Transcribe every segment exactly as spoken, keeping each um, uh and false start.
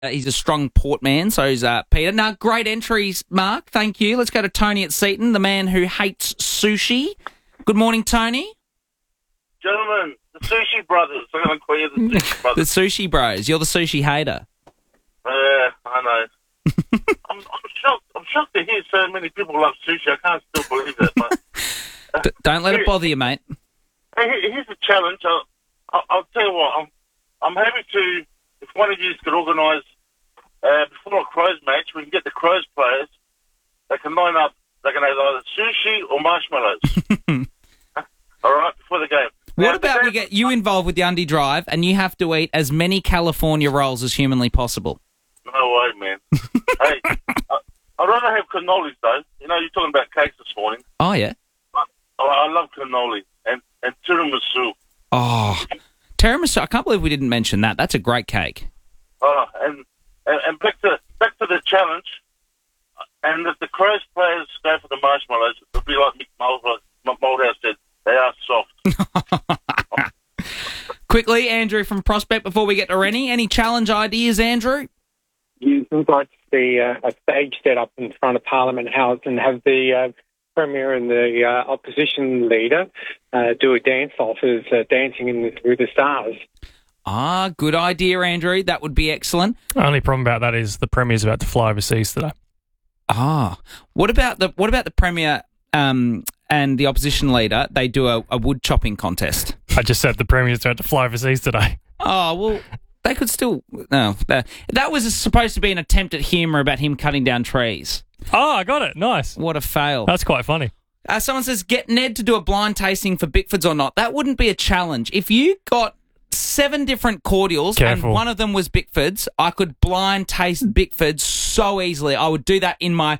Uh, he's a strong port man, so is uh, Peter. Now, great entries, Mark. Thank you. Let's go to Tony at Seaton, the man who hates sushi. Good morning, Tony. Gentlemen, the Sushi Brothers. I'm going to call you the Sushi Brothers. The Sushi Bros. You're the sushi hater. Yeah, I know. I'm, I'm shocked. I'm shocked to hear so many people love sushi. I can't still believe that. But, uh, D- don't let here, it bother you, mate. Hey, here's a challenge. I'll, I'll, I'll tell you what. I'm, I'm happy to, if one of you could organise uh, before a Crows match, we can get the Crows players. They can line up. They can have either sushi or marshmallows. All right, before the game. What Now, about we get you involved with the Undie Drive and you have to eat as many California rolls as humanly possible? No way, man. Hey, I, I'd rather have cannolis, though. You know, you're talking about cakes this morning. Oh, yeah? I, I love cannoli and, and tiramisu. Oh, tiramisu. I can't believe we didn't mention that. That's a great cake. Oh, and, and, and back, to, back to the challenge. And if the Crows players go for the marshmallows, it'll be like Mick Moldhouse said. They are soft. Quickly, Andrew from Prospect, before we get to Rennie, any challenge ideas, Andrew? You would like to see uh, a stage set up in front of Parliament House and have the uh, Premier and the uh, opposition leader uh, do a dance-off as uh, Dancing in the, with the Stars. Ah, good idea, Andrew. That would be excellent. Only problem about that is the Premier's about to fly overseas today. Ah, what about the what about the Premier um, and the opposition leader? They do a, a wood chopping contest. I just said the Premier's about to fly overseas today. Oh, well, they could still... No, that, that was supposed to be an attempt at humour about him cutting down trees. Oh, I got it. Nice. What a fail. That's quite funny. Uh, someone says, get Ned to do a blind tasting for Bickfords or not. That wouldn't be a challenge. If you got seven different cordials Careful. and one of them was Bickfords, I could blind taste Bickfords so easily. I would do that in my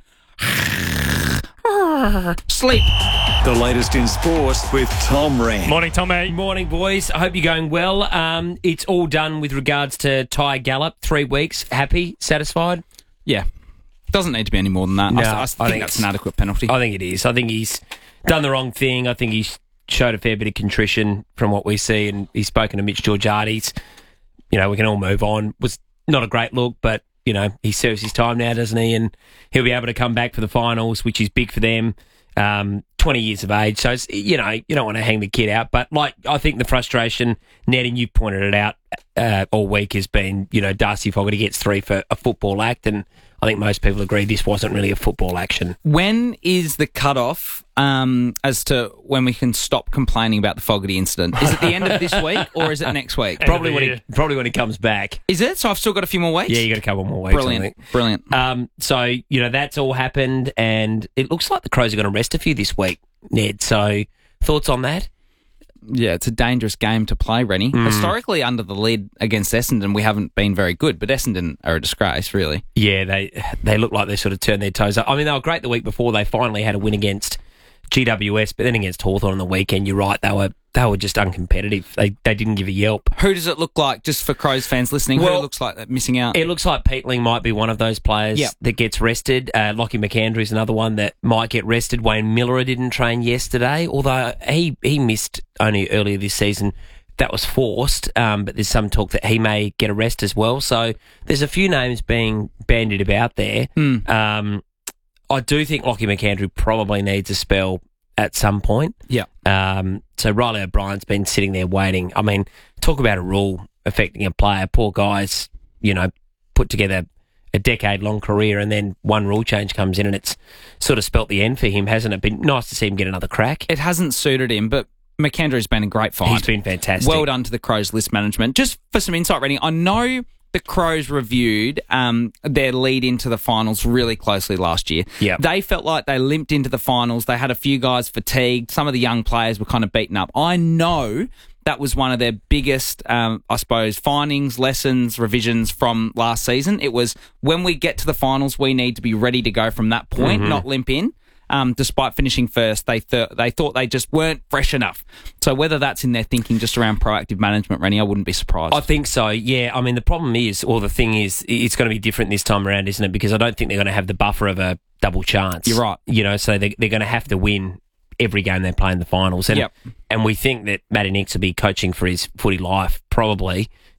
sleep. The latest in sport with Tom Wren. Morning, Tommy. Morning, boys. I hope you're going well. Um, it's all done with regards to Ty Gallup. Three weeks. Happy? Satisfied? Yeah. Doesn't need to be any more than that. No, I, I, I think think that's it's- an adequate penalty. I think it is. I think he's done the wrong thing. I think he's showed a fair bit of contrition from what we see, and he's spoken to Mitch Georgiades. You know, we can all move on. Was not a great look, but, you know, he serves his time now, doesn't he? And he'll be able to come back for the finals, which is big for them. Um, twenty years of age. So, it's, you know, you don't want to hang the kid out. But, like, I think the frustration, Ned, and you've pointed it out uh, all week, has been, you know, Darcy Fogarty gets three for a football act, and I think most people agree this wasn't really a football action. When is the cutoff um, as to when we can stop complaining about the Fogarty incident? Is it the end of this week or is it next week? End Probably of the when year. he probably when he comes back. Is it? So I've still got a few more weeks? Yeah, you got a couple more weeks. I Brilliant. think. Brilliant. Um, so, you know, that's all happened, and it looks like the Crows are going to rest a few this week, Ned. So, thoughts on that? Yeah, it's a dangerous game to play, Rennie. Mm. Historically, under the lid against Essendon, we haven't been very good, but Essendon are a disgrace, really. Yeah, they they look like they sort of turned their toes up. I mean, they were great the week before. They finally had a win against G W S, but then against Hawthorn on the weekend, you're right, they were they were just uncompetitive. They they didn't give a yelp. Who does it look like, just for Crows fans listening, who Well, looks like they're missing out? It looks like Peatling might be one of those players Yep. that gets rested. Uh, Lockie McAndrew is another one that might get rested. Wayne Miller didn't train yesterday, although he, he missed only earlier this season. That was forced, um, but there's some talk that he may get a rest as well. So there's a few names being bandied about there. Mm. Um, I do think Lockie McAndrew probably needs a spell at some point. Yeah. Um, so Riley O'Brien's been sitting there waiting. I mean, talk about a rule affecting a player. Poor guy's, you know, put together a decade-long career and then one rule change comes in and it's sort of spelt the end for him, hasn't it? Been nice to see him get another crack. It hasn't suited him, but McAndrew's been a great find. He's been fantastic. Well done to the Crows list management. Just for some insight, Rennie, I know the Crows reviewed um, their lead into the finals really closely last year. Yep. They felt like they limped into the finals. They had a few guys fatigued. Some of the young players were kind of beaten up. I know that was one of their biggest, um, I suppose, findings, lessons, revisions from last season. It was when we get to the finals, we need to be ready to go from that point, Mm-hmm. not limp in. Um, despite finishing first, they th- they thought they just weren't fresh enough. So whether that's in their thinking just around proactive management, Rennie, I wouldn't be surprised. I think so, yeah. I mean, the problem is, or the thing is, it's going to be different this time around, isn't it? Because I don't think they're going to have the buffer of a double chance. You're right. You know, so they, they're going to have to win every game they play in the finals. And, Yep. and we think that Matty Nicks will be coaching for his footy life, probably,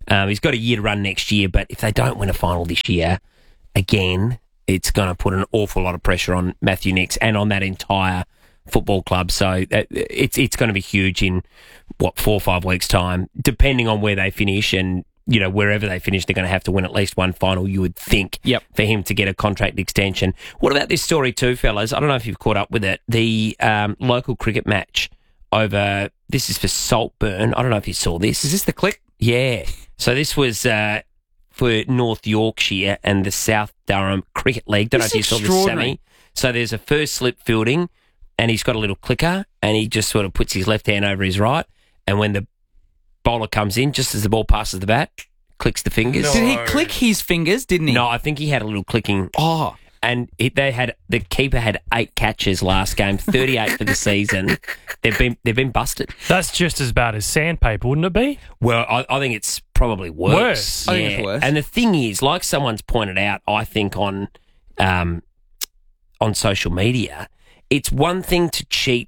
Um, he's got a year to run next year, but if they don't win a final this year, again, it's going to put an awful lot of pressure on Matthew Nicks and on that entire football club. So uh, it's it's going to be huge in, what, four or five weeks' time, depending on where they finish. And, you know, wherever they finish, they're going to have to win at least one final, you would think, Yep. for him to get a contract extension. What about this story too, fellas? I don't know if you've caught up with it. The um, local cricket match over, this is for Saltburn. I don't know if you saw this. Is this the click? Yeah. So this was uh, for North Yorkshire and the South Durham Cricket League. Don't know This if you is saw the extraordinary. semi. So there's a first slip fielding, and he's got a little clicker, and he just sort of puts his left hand over his right, and when the bowler comes in, just as the ball passes the bat, clicks the fingers. No. Did he click his fingers, didn't he? No, I think he had a little clicking. Oh. And it, they had the keeper had eight catches last game, thirty-eight for the season. They've been they've been busted. That's just as bad as sandpaper, wouldn't it be? Well, I, I think it's probably worse. Worse. I think it's worse. And the thing is, like someone's pointed out, I think on um, on social media, it's one thing to cheat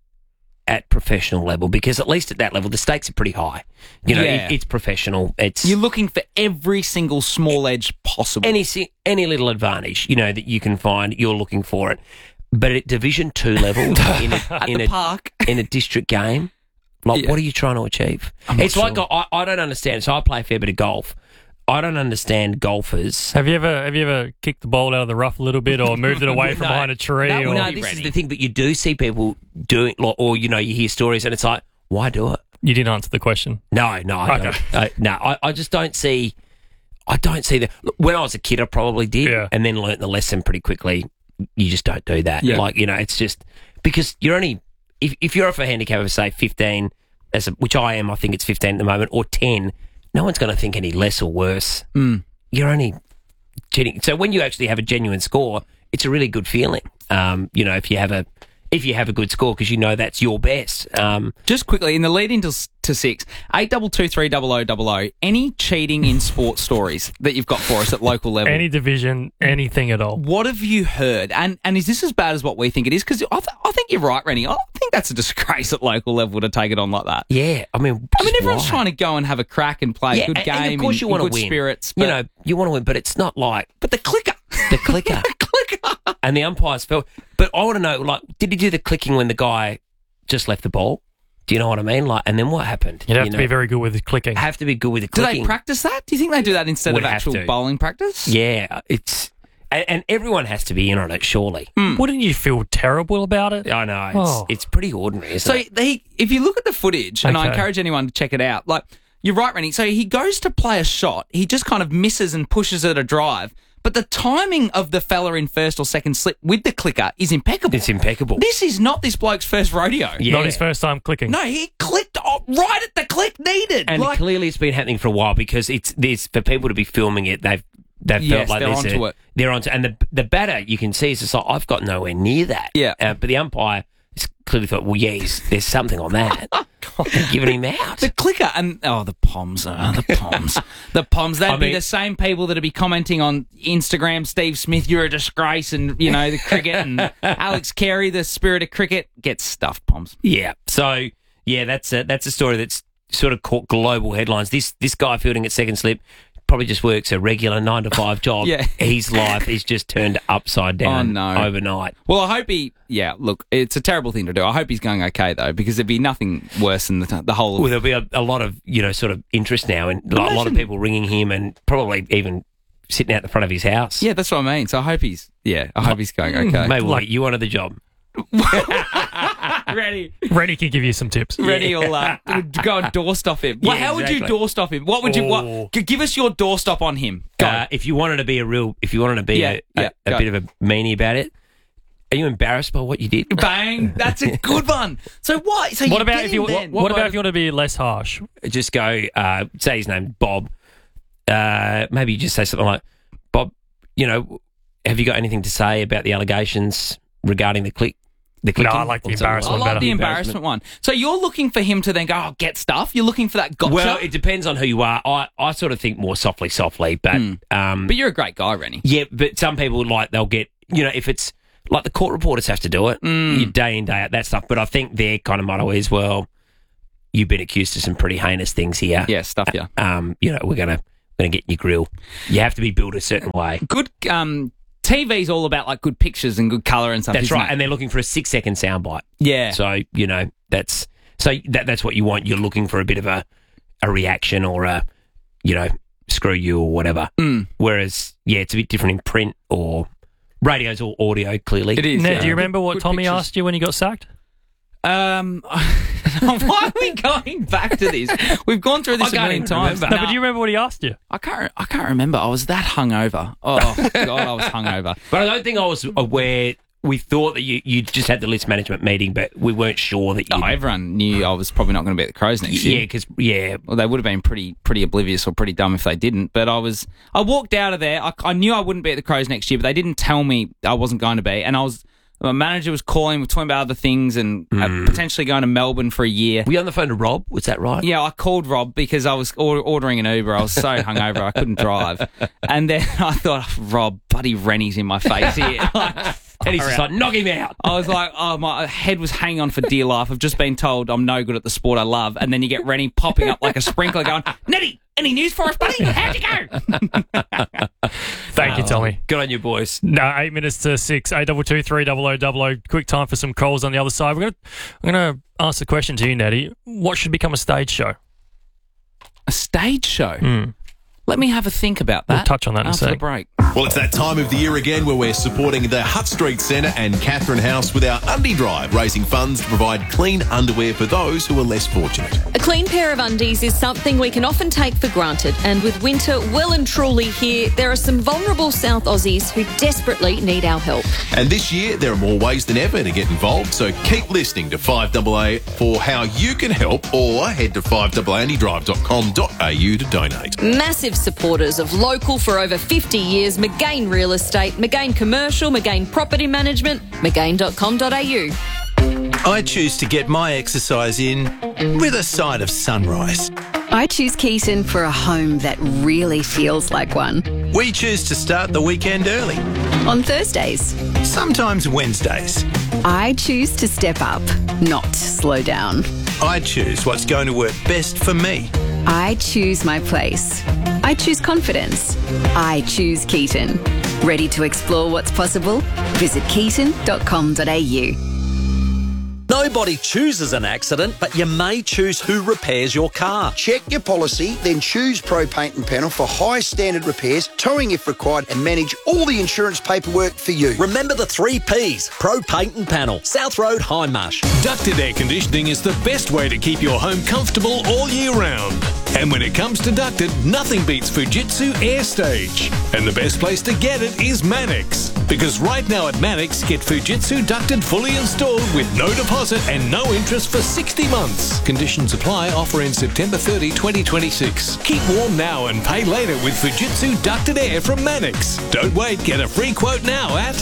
at professional level, because at least at that level the stakes are pretty high. You know, Yeah. it, it's professional. It's You're looking for every single small edge possible. any si- any little advantage, you know, that you can find, you're looking for it. But at Division Two level, in a, At in the a park. in a district game, like Yeah. what are you trying to achieve? I'm not It's like sure. I, I don't understand. So I play a fair bit of golf. I don't understand golfers. Have you ever have you ever kicked the ball out of the rough a little bit, or moved it away from No. behind a tree? That or would No, be this ready. is the thing. But you do see people doing, like, or you know, you hear stories, and it's like, why do it? You didn't answer the question. No, no, I Okay. don't. I, no, I, I just don't see. I don't see that. Look, when I was a kid, I probably did, Yeah. and then learnt the lesson pretty quickly. You just don't do that. Yeah. Like, you know, it's just because you're only if if you're off a handicap of say fifteen, as a, which I am, I think it's fifteen at the moment, or ten. No one's going to think any less or worse. Mm. You're only cheating. So when you actually have a genuine score, it's a really good feeling. Um, you know, if you have a if you have a good score, because you know that's your best. Um, Just quickly, in the lead into to six, eight double two three double o double o. Any cheating in sports stories that you've got for us at local level? Any division, anything at all. What have you heard? And and is this as bad as what we think it is? Because I, th- I think you're right, Rennie. I think that's a disgrace at local level to take it on like that. yeah, I mean, I mean, just everyone's why? trying to go and have a crack and play Yeah, a good and- game and of course in, you in want to good win. spirits. You but- know, you want to win, but it's not like but the clicker. the clicker clicker. and the umpires fell. But I want to know, like, did he do the clicking when the guy just left the ball? Do you know what I mean? Like, and then what happened? You'd have you to know? be very good with clicking. have to be good with the Do clicking. they practice that? Do you think they do that instead Would of have actual to. bowling practice? Yeah, it's and, and everyone has to be in on it. Surely, Wouldn't you feel terrible about it? I know it's Oh. it's pretty ordinary, isn't So it? they, if you look at the footage, and I Okay. encourage anyone to check it out, like you're right, Rennie. So he goes to play a shot, he just kind of misses and pushes at a drive, but the timing of the fella in first or second slip with the clicker is impeccable. It's impeccable. This is not this bloke's first rodeo. Yeah. Not his first time clicking. No, he clicked off right at the click needed. And like, clearly, it's been happening for a while because it's this for people to be filming it. They've they've Yes, felt like they're there's onto a, it. They're onto, and the the batter you can see is just like I've got nowhere near that. Yeah. uh, but the umpire has clearly thought, well, yeah, he's, there's something on that. They're giving him out. the clicker and oh the Poms, uh, the Poms, the Poms. They'd I be mean- the same people that'd be commenting on Instagram. Steve Smith, you're a disgrace, and you know the cricket, and Alex Carey, the spirit of cricket, gets stuffed. Poms. Yeah. So yeah, that's a, that's a story that's sort of caught global headlines. This this guy fielding at second slip probably just works a regular nine to five job. Yeah. His life is just turned upside down Oh, no. overnight. Well, I hope he. Yeah, look, it's a terrible thing to do. I hope he's going okay though, because there'd be nothing worse than the, the whole. Well, there'll be a, a lot of you know sort of interest now, and a lot of Imagine- people ringing him, and probably even sitting out the front of his house. Yeah, that's what I mean. So I hope he's. Yeah, I hope he's going okay. Maybe we'll Like- get you onto the job. Ready. Reddy can give you some tips. Ready will uh, go and doorstop him. Well, Yeah, how would you exactly. doorstop him? What would you? What? Oh. g- Give us your doorstop on him. Go. Uh, if you wanted to be a real, if you wanted to be Yeah, a, yeah, a, go. a bit of a meanie about it, are you embarrassed by what you did? Bang! That's a good one. So what? So What you about get if him you? then. What, about if you want to be less harsh? Just go, uh, say his name, Bob. Uh, maybe you just say something like, Bob, you know, have you got anything to say about the allegations regarding the click? The clicking? I like the Or something I embarrassment like better. the embarrassment one. So you're looking for him to then go, oh, get stuff. You're looking for that gotcha. Well, it depends on who you are. I, I sort of think more softly, softly, but um, but you're a great guy, Rennie. yeah, but some people like they'll get, you know, if it's like the court reporters have to do it, you day in day out that stuff. But I think their kind of motto is, well, you've been accused of some pretty heinous things here. Yeah, stuff, yeah. Um, you know, we're gonna gonna get in your grill. You have to be built a certain way. Good. Um, T V's all about like good pictures and good colour and stuff. That's isn't right, it? and they're looking for a six-second soundbite. Yeah. So you know that's so that that's what you want. You're looking for a bit of a a reaction or a you know screw you or whatever. Mm. Whereas yeah, it's a bit different in print or radio's all audio. Clearly, It is. Ned, yeah. do you remember what Good Tommy pictures. asked you when you got sacked? Um, why are we going back to this? We've gone through this I a can't million even times. remember. No, but do you remember what he asked you? I can't. I can't remember. I was that hungover. Oh God, I was hungover. But I don't think I was aware. We thought that you you just had the list management meeting, but we weren't sure that you. Oh, everyone knew I was probably not going to be at the Crows next yeah, year. because yeah, Well, they would have been pretty pretty oblivious or pretty dumb if they didn't. But I was. I walked out of there. I, I knew I wouldn't be at the Crows next year, but they didn't tell me I wasn't going to be. And I was. My manager was calling. We were talking about other things and uh, potentially going to Melbourne for a year. were you on the phone to Rob? Was that right? Yeah, I called Rob because I was or- ordering an Uber. I was so hungover I couldn't drive. And then I thought, oh, Rob, buddy Rennie's in my face here. Like, And he's just like, knock him out. I was like, oh, my head was hanging on for dear life. I've just been told I'm no good at the sport I love. And then you get Rennie popping up like a sprinkler going, Nettie, any news for us, buddy? How'd you go? Thank you, Tommy. Good on you, boys. No, eight minutes to six. Eight double two three double o double o. Quick time for some calls on the other side. We're gonna, I'm gonna ask the question to you, Nettie. What should become a stage show? A stage show? Mm. Let me have a think about that. We'll touch on that in a after the sec. break. Well, it's that time of the year again where we're supporting the Hutt Street Centre and Catherine House with our Undie Drive, raising funds to provide clean underwear for those who are less fortunate. A clean pair of undies is something we can often take for granted, and with winter well and truly here, there are some vulnerable South Aussies who desperately need our help. And this year, there are more ways than ever to get involved, so keep listening to five A A for how you can help, or head to five a a undie drive dot com dot a u to donate. Massive supporters of local for over fifty years, McGain Real Estate, McGain Commercial, McGain Property Management, McGain dot com dot a u. I choose to get my exercise in with a side of sunrise. I choose Keaton for a home that really feels like one. We choose to start the weekend early. On Thursdays, Sometimes Wednesdays. I choose to step up, not slow down. I choose what's going to work best for me. I choose my place. I choose confidence. I choose Keaton. Ready to explore what's possible? Visit keaton dot com dot a u. Nobody chooses an accident, but you may choose who repairs your car. Check your policy, then choose Pro Paint and Panel for high standard repairs, towing if required, and manage all the insurance paperwork for you. Remember the three Ps, Pro Paint and Panel, South Road, Hindmarsh. Ducted air conditioning is the best way to keep your home comfortable all year round. And when it comes to ducted, nothing beats Fujitsu AirStage. And the best place to get it is Mannix. Because right now at Mannix, get Fujitsu ducted fully installed with no deposit and no interest for sixty months. Conditions apply. Offer in September thirtieth, twenty twenty-six. Keep warm now and pay later with Fujitsu ducted air from Mannix. Don't wait. Get a free quote now at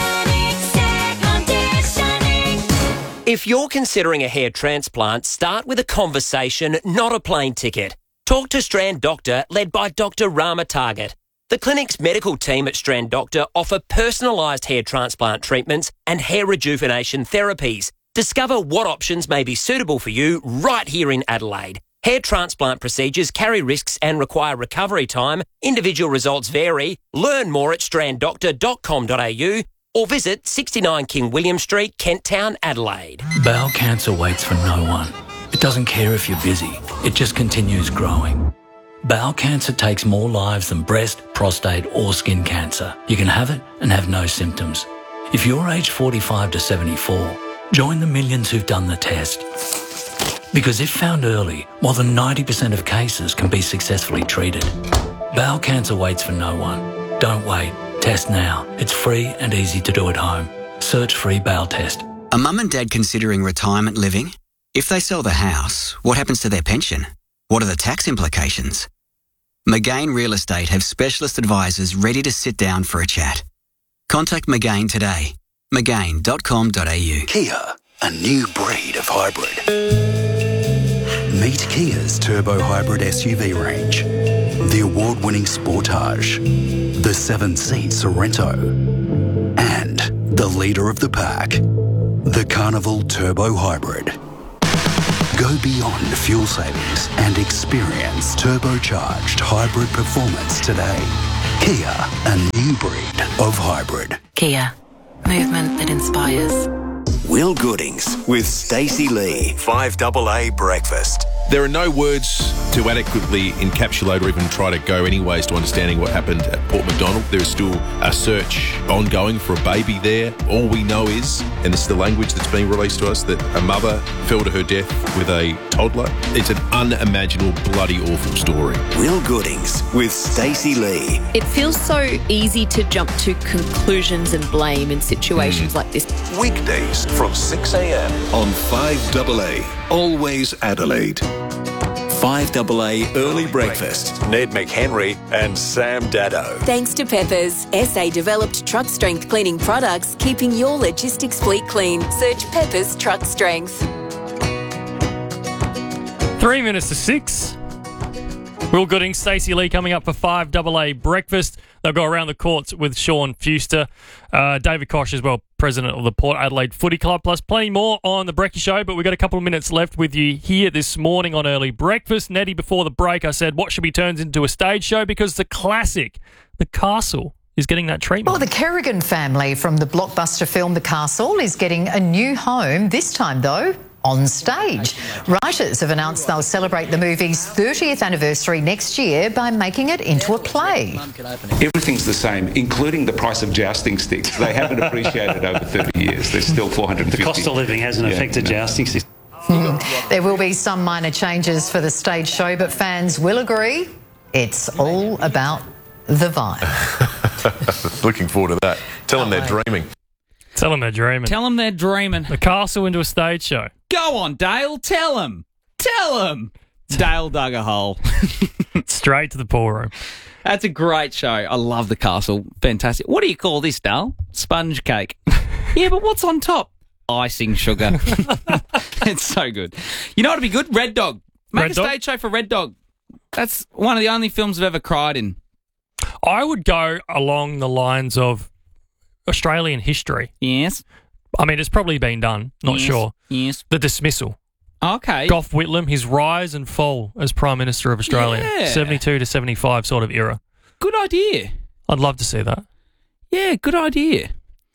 If you're considering a hair transplant, start with a conversation, not a plane ticket. Talk to Strand Doctor, led by Doctor Rama Target. The clinic's medical team at Strand Doctor offer personalised hair transplant treatments and hair rejuvenation therapies. Discover what options may be suitable for you right here in Adelaide. Hair transplant procedures carry risks and require recovery time. Individual results vary. Learn more at strand doctor dot com dot a u or visit sixty-nine King William Street, Kent Town, Adelaide. Bowel cancer waits for no one. It doesn't care if you're busy. It just continues growing. Bowel cancer takes more lives than breast, prostate or skin cancer. You can have it and have no symptoms. If you're aged forty-five to seventy-four, join the millions who've done the test. Because if found early, more than ninety percent of cases can be successfully treated. Bowel cancer waits for no one. Don't wait. Test now. It's free and easy to do at home. Search free bowel test. Are mum and dad considering retirement living? If they sell the house, what happens to their pension? What are the tax implications? McGain Real Estate have specialist advisors ready to sit down for a chat. Contact McGain today. McGain dot com dot a u. Kia, a new breed of hybrid. Meet Kia's turbo hybrid S U V range. The award-winning Sportage, the seven-seat Sorento, and the leader of the pack, the Carnival Turbo Hybrid. Go beyond fuel savings and experience turbocharged hybrid performance today. Kia, a new breed of hybrid. Kia, movement that inspires. Will Goodings with Stacey Lee. five A A Breakfast. There are no words to adequately encapsulate or even try to go anyways to understanding what happened at Port Macdonald. There is still a search ongoing for a baby there. All we know is, and this is the language that's being released to us, that a mother fell to her death with a toddler. It's an unimaginable, bloody awful story. Will Goodings with Stacey Lee. It feels so easy to jump to conclusions and blame in situations mm. like this. Weekdays from six a.m. on five A A. Always Adelaide. five A A Early Breakfast. Ned McHenry and Sam Daddo. Thanks to Peppers, S A developed truck strength cleaning products, keeping your logistics fleet clean. Search Peppers Truck Strength. Three minutes to six. Will Gooding, Stacey Lee coming up for five A A Breakfast. They'll go around the courts with Sean Fuster. Uh, David Koch as well, president of the Port Adelaide Footy Club, plus plenty more on the Brecky Show. But we've got a couple of minutes left with you here this morning on Early Breakfast. Nettie, before the break, I said, what should be turned into a stage show? Because the classic, The Castle, is getting that treatment. Well, the Kerrigan family from the blockbuster film The Castle is getting a new home, this time, though, on stage. Writers have announced they'll celebrate the movie's thirtieth anniversary next year by making it into a play. Everything's the same, including the price of jousting sticks. They haven't appreciated over thirty years. They're still four hundred fifty. The cost of living hasn't yeah, affected no. jousting sticks. Mm. There will be some minor changes for the stage show, but fans will agree it's all about the vibe. Looking forward to that. Tell them they're dreaming. Tell them they're dreaming. Tell them they're dreaming. The Castle into a stage show. Go on, Dale. Tell them. Tell them. Dale dug a hole. Straight to the pool room. That's a great show. I love The Castle. Fantastic. What do you call this, Dale? Sponge cake. Yeah, but what's on top? Icing sugar. It's so good. You know what would be good? Red Dog. Make Red a Dog? stage show for Red Dog. That's one of the only films I've ever cried in. I would go along the lines of Australian history. Yes. I mean, it's probably been done. Not yes. sure. Yes. The dismissal. Okay. Gough Whitlam, his rise and fall as Prime Minister of Australia. Yeah. seventy-two to seventy-five sort of era. Good idea. I'd love to see that. Yeah, good idea.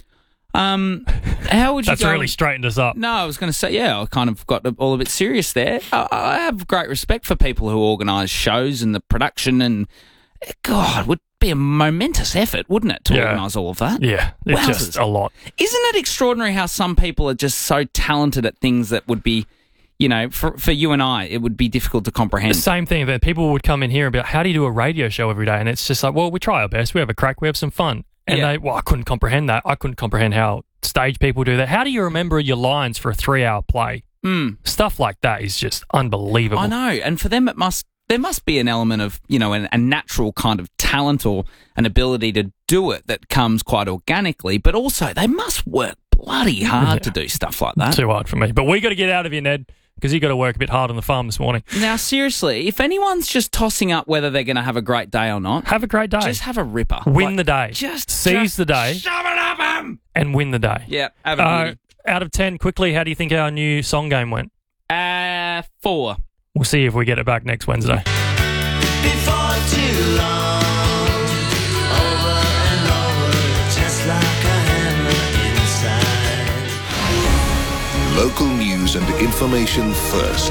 Um, how would you That's go? really straightened us up. No, I was going to say, yeah, I kind of got all a bit serious there. I, I have great respect for people who organise shows and the production, and God, would be a momentous effort, wouldn't it, to Yeah. organise all of that? Yeah, it's Wowzers. just a lot. Isn't it extraordinary how some people are just so talented at things that would be, you know, for, for you and I, it would be difficult to comprehend. The same thing that people would come in here and be like, how do you do a radio show every day? And it's just like, well, we try our best. We have a crack. We have some fun. And Yeah. they, well, I couldn't comprehend that. I couldn't comprehend how stage people do that. How do you remember your lines for a three-hour play? Mm. Stuff like that is just unbelievable. I know, and for them it must there must be an element of, you know, an, a natural kind of talent or an ability to do it that comes quite organically, but also they must work bloody hard Yeah. to do stuff like that. Too hard for me. But we got to get out of here, Ned, because you got to work a bit hard on the farm this morning. Now, seriously, if anyone's just tossing up whether they're going to have a great day or not, have a great day. Just have a ripper. Win Like, the day. Just Seize just the day Shove it up 'em! and win the day. Yeah, have a Uh, beauty. out of ten, quickly, how do you think our new song game went? Uh, four. We'll see if we get it back next Wednesday. Before too long, over and over, just like a hammer inside. Local news and information first.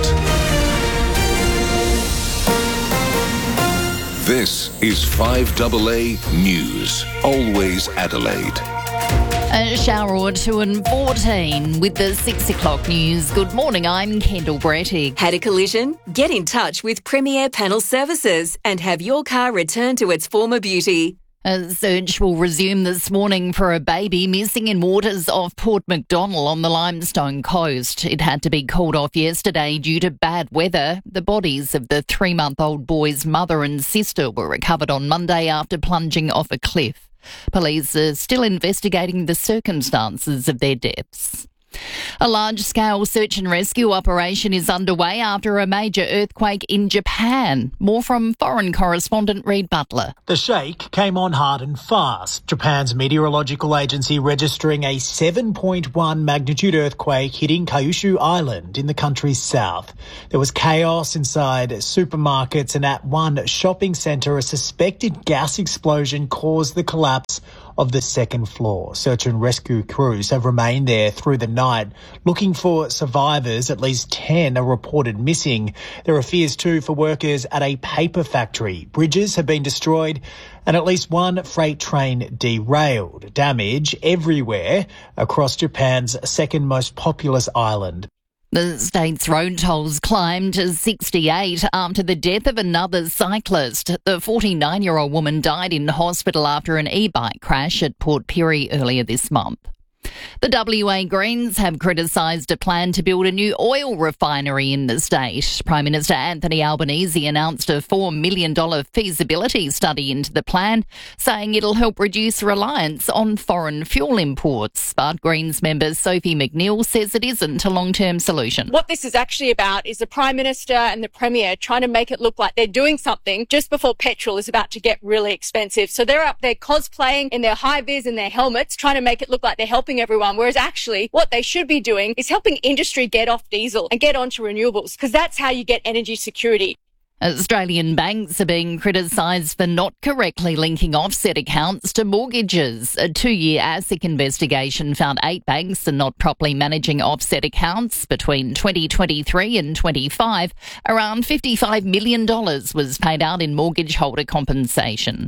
This is five A A News. Always Adelaide. A shower or two and fourteen with the six o'clock news. Good morning, I'm Kendall Brettig. Had a collision? Get in touch with Premier Panel Services and have your car returned to its former beauty. A search will resume this morning for a baby missing in waters off Port Macdonald on the Limestone coast. It had to be called off yesterday due to bad weather. The bodies of the three-month-old boy's mother and sister were recovered on Monday after plunging off a cliff. Police are still investigating the circumstances of their deaths. A large-scale search and rescue operation is underway after a major earthquake in Japan. More from foreign correspondent Reid Butler. The shake came on hard and fast. Japan's meteorological agency registering a seven point one magnitude earthquake hitting Kyushu Island in the country's south. There was chaos inside supermarkets, and at one shopping centre, a suspected gas explosion caused the collapse of the second floor. Search and rescue crews have remained there through the night looking for survivors. At least ten are reported missing. There are fears too for workers at a paper factory. Bridges have been destroyed and at least one freight train derailed. Damage everywhere across Japan's second most populous island. The state's road tolls climbed to sixty-eight after the death of another cyclist. The forty-nine-year-old woman died in hospital after an e-bike crash at Port Pirie earlier this month. The W A Greens have criticised a plan to build a new oil refinery in the state. Prime Minister Anthony Albanese announced a four million dollars feasibility study into the plan, saying it'll help reduce reliance on foreign fuel imports. But Greens member Sophie McNeil says it isn't a long-term solution. What this is actually about is the Prime Minister and the Premier trying to make it look like they're doing something just before petrol is about to get really expensive. So they're up there cosplaying in their high-vis and their helmets, trying to make it look like they're helping everyone, whereas actually what they should be doing is helping industry get off diesel and get onto renewables, because that's how you get energy security. Australian banks are being criticised for not correctly linking offset accounts to mortgages. A two-year ASIC investigation found eight banks are not properly managing offset accounts. Between twenty twenty-three and twenty-five, around fifty-five million dollars was paid out in mortgage holder compensation.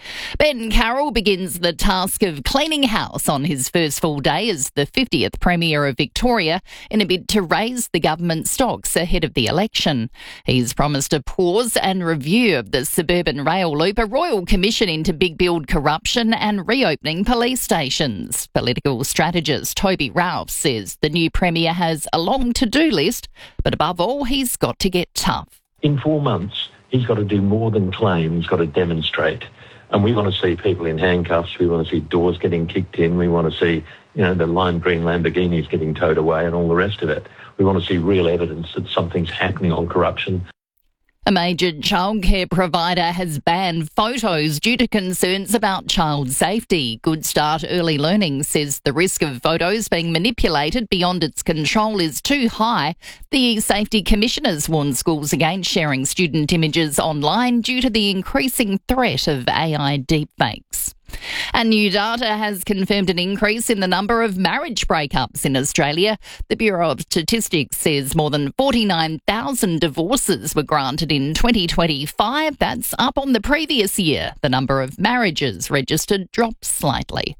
Ben Carroll begins the task of cleaning house on his first full day as the fiftieth Premier of Victoria in a bid to raise the government's stocks ahead of the election. He's promised a pause and review of the suburban rail loop, a royal commission into big build corruption and reopening police stations. Political strategist Toby Ralph says the new Premier has a long to-do list, but above all, he's got to get tough. In four months, he's got to do more than claim, he's got to demonstrate. And we want to see people in handcuffs. We want to see doors getting kicked in. We want to see, you know, the lime green Lamborghinis getting towed away and all the rest of it. We want to see real evidence that something's happening on corruption. A major childcare provider has banned photos due to concerns about child safety. Good Start Early Learning says the risk of photos being manipulated beyond its control is too high. The Safety Commissioners warned schools against sharing student images online due to the increasing threat of A I deepfakes. And new data has confirmed an increase in the number of marriage breakups in Australia. The Bureau of Statistics says more than forty-nine thousand divorces were granted in twenty twenty-five. That's up on the previous year. The number of marriages registered dropped slightly.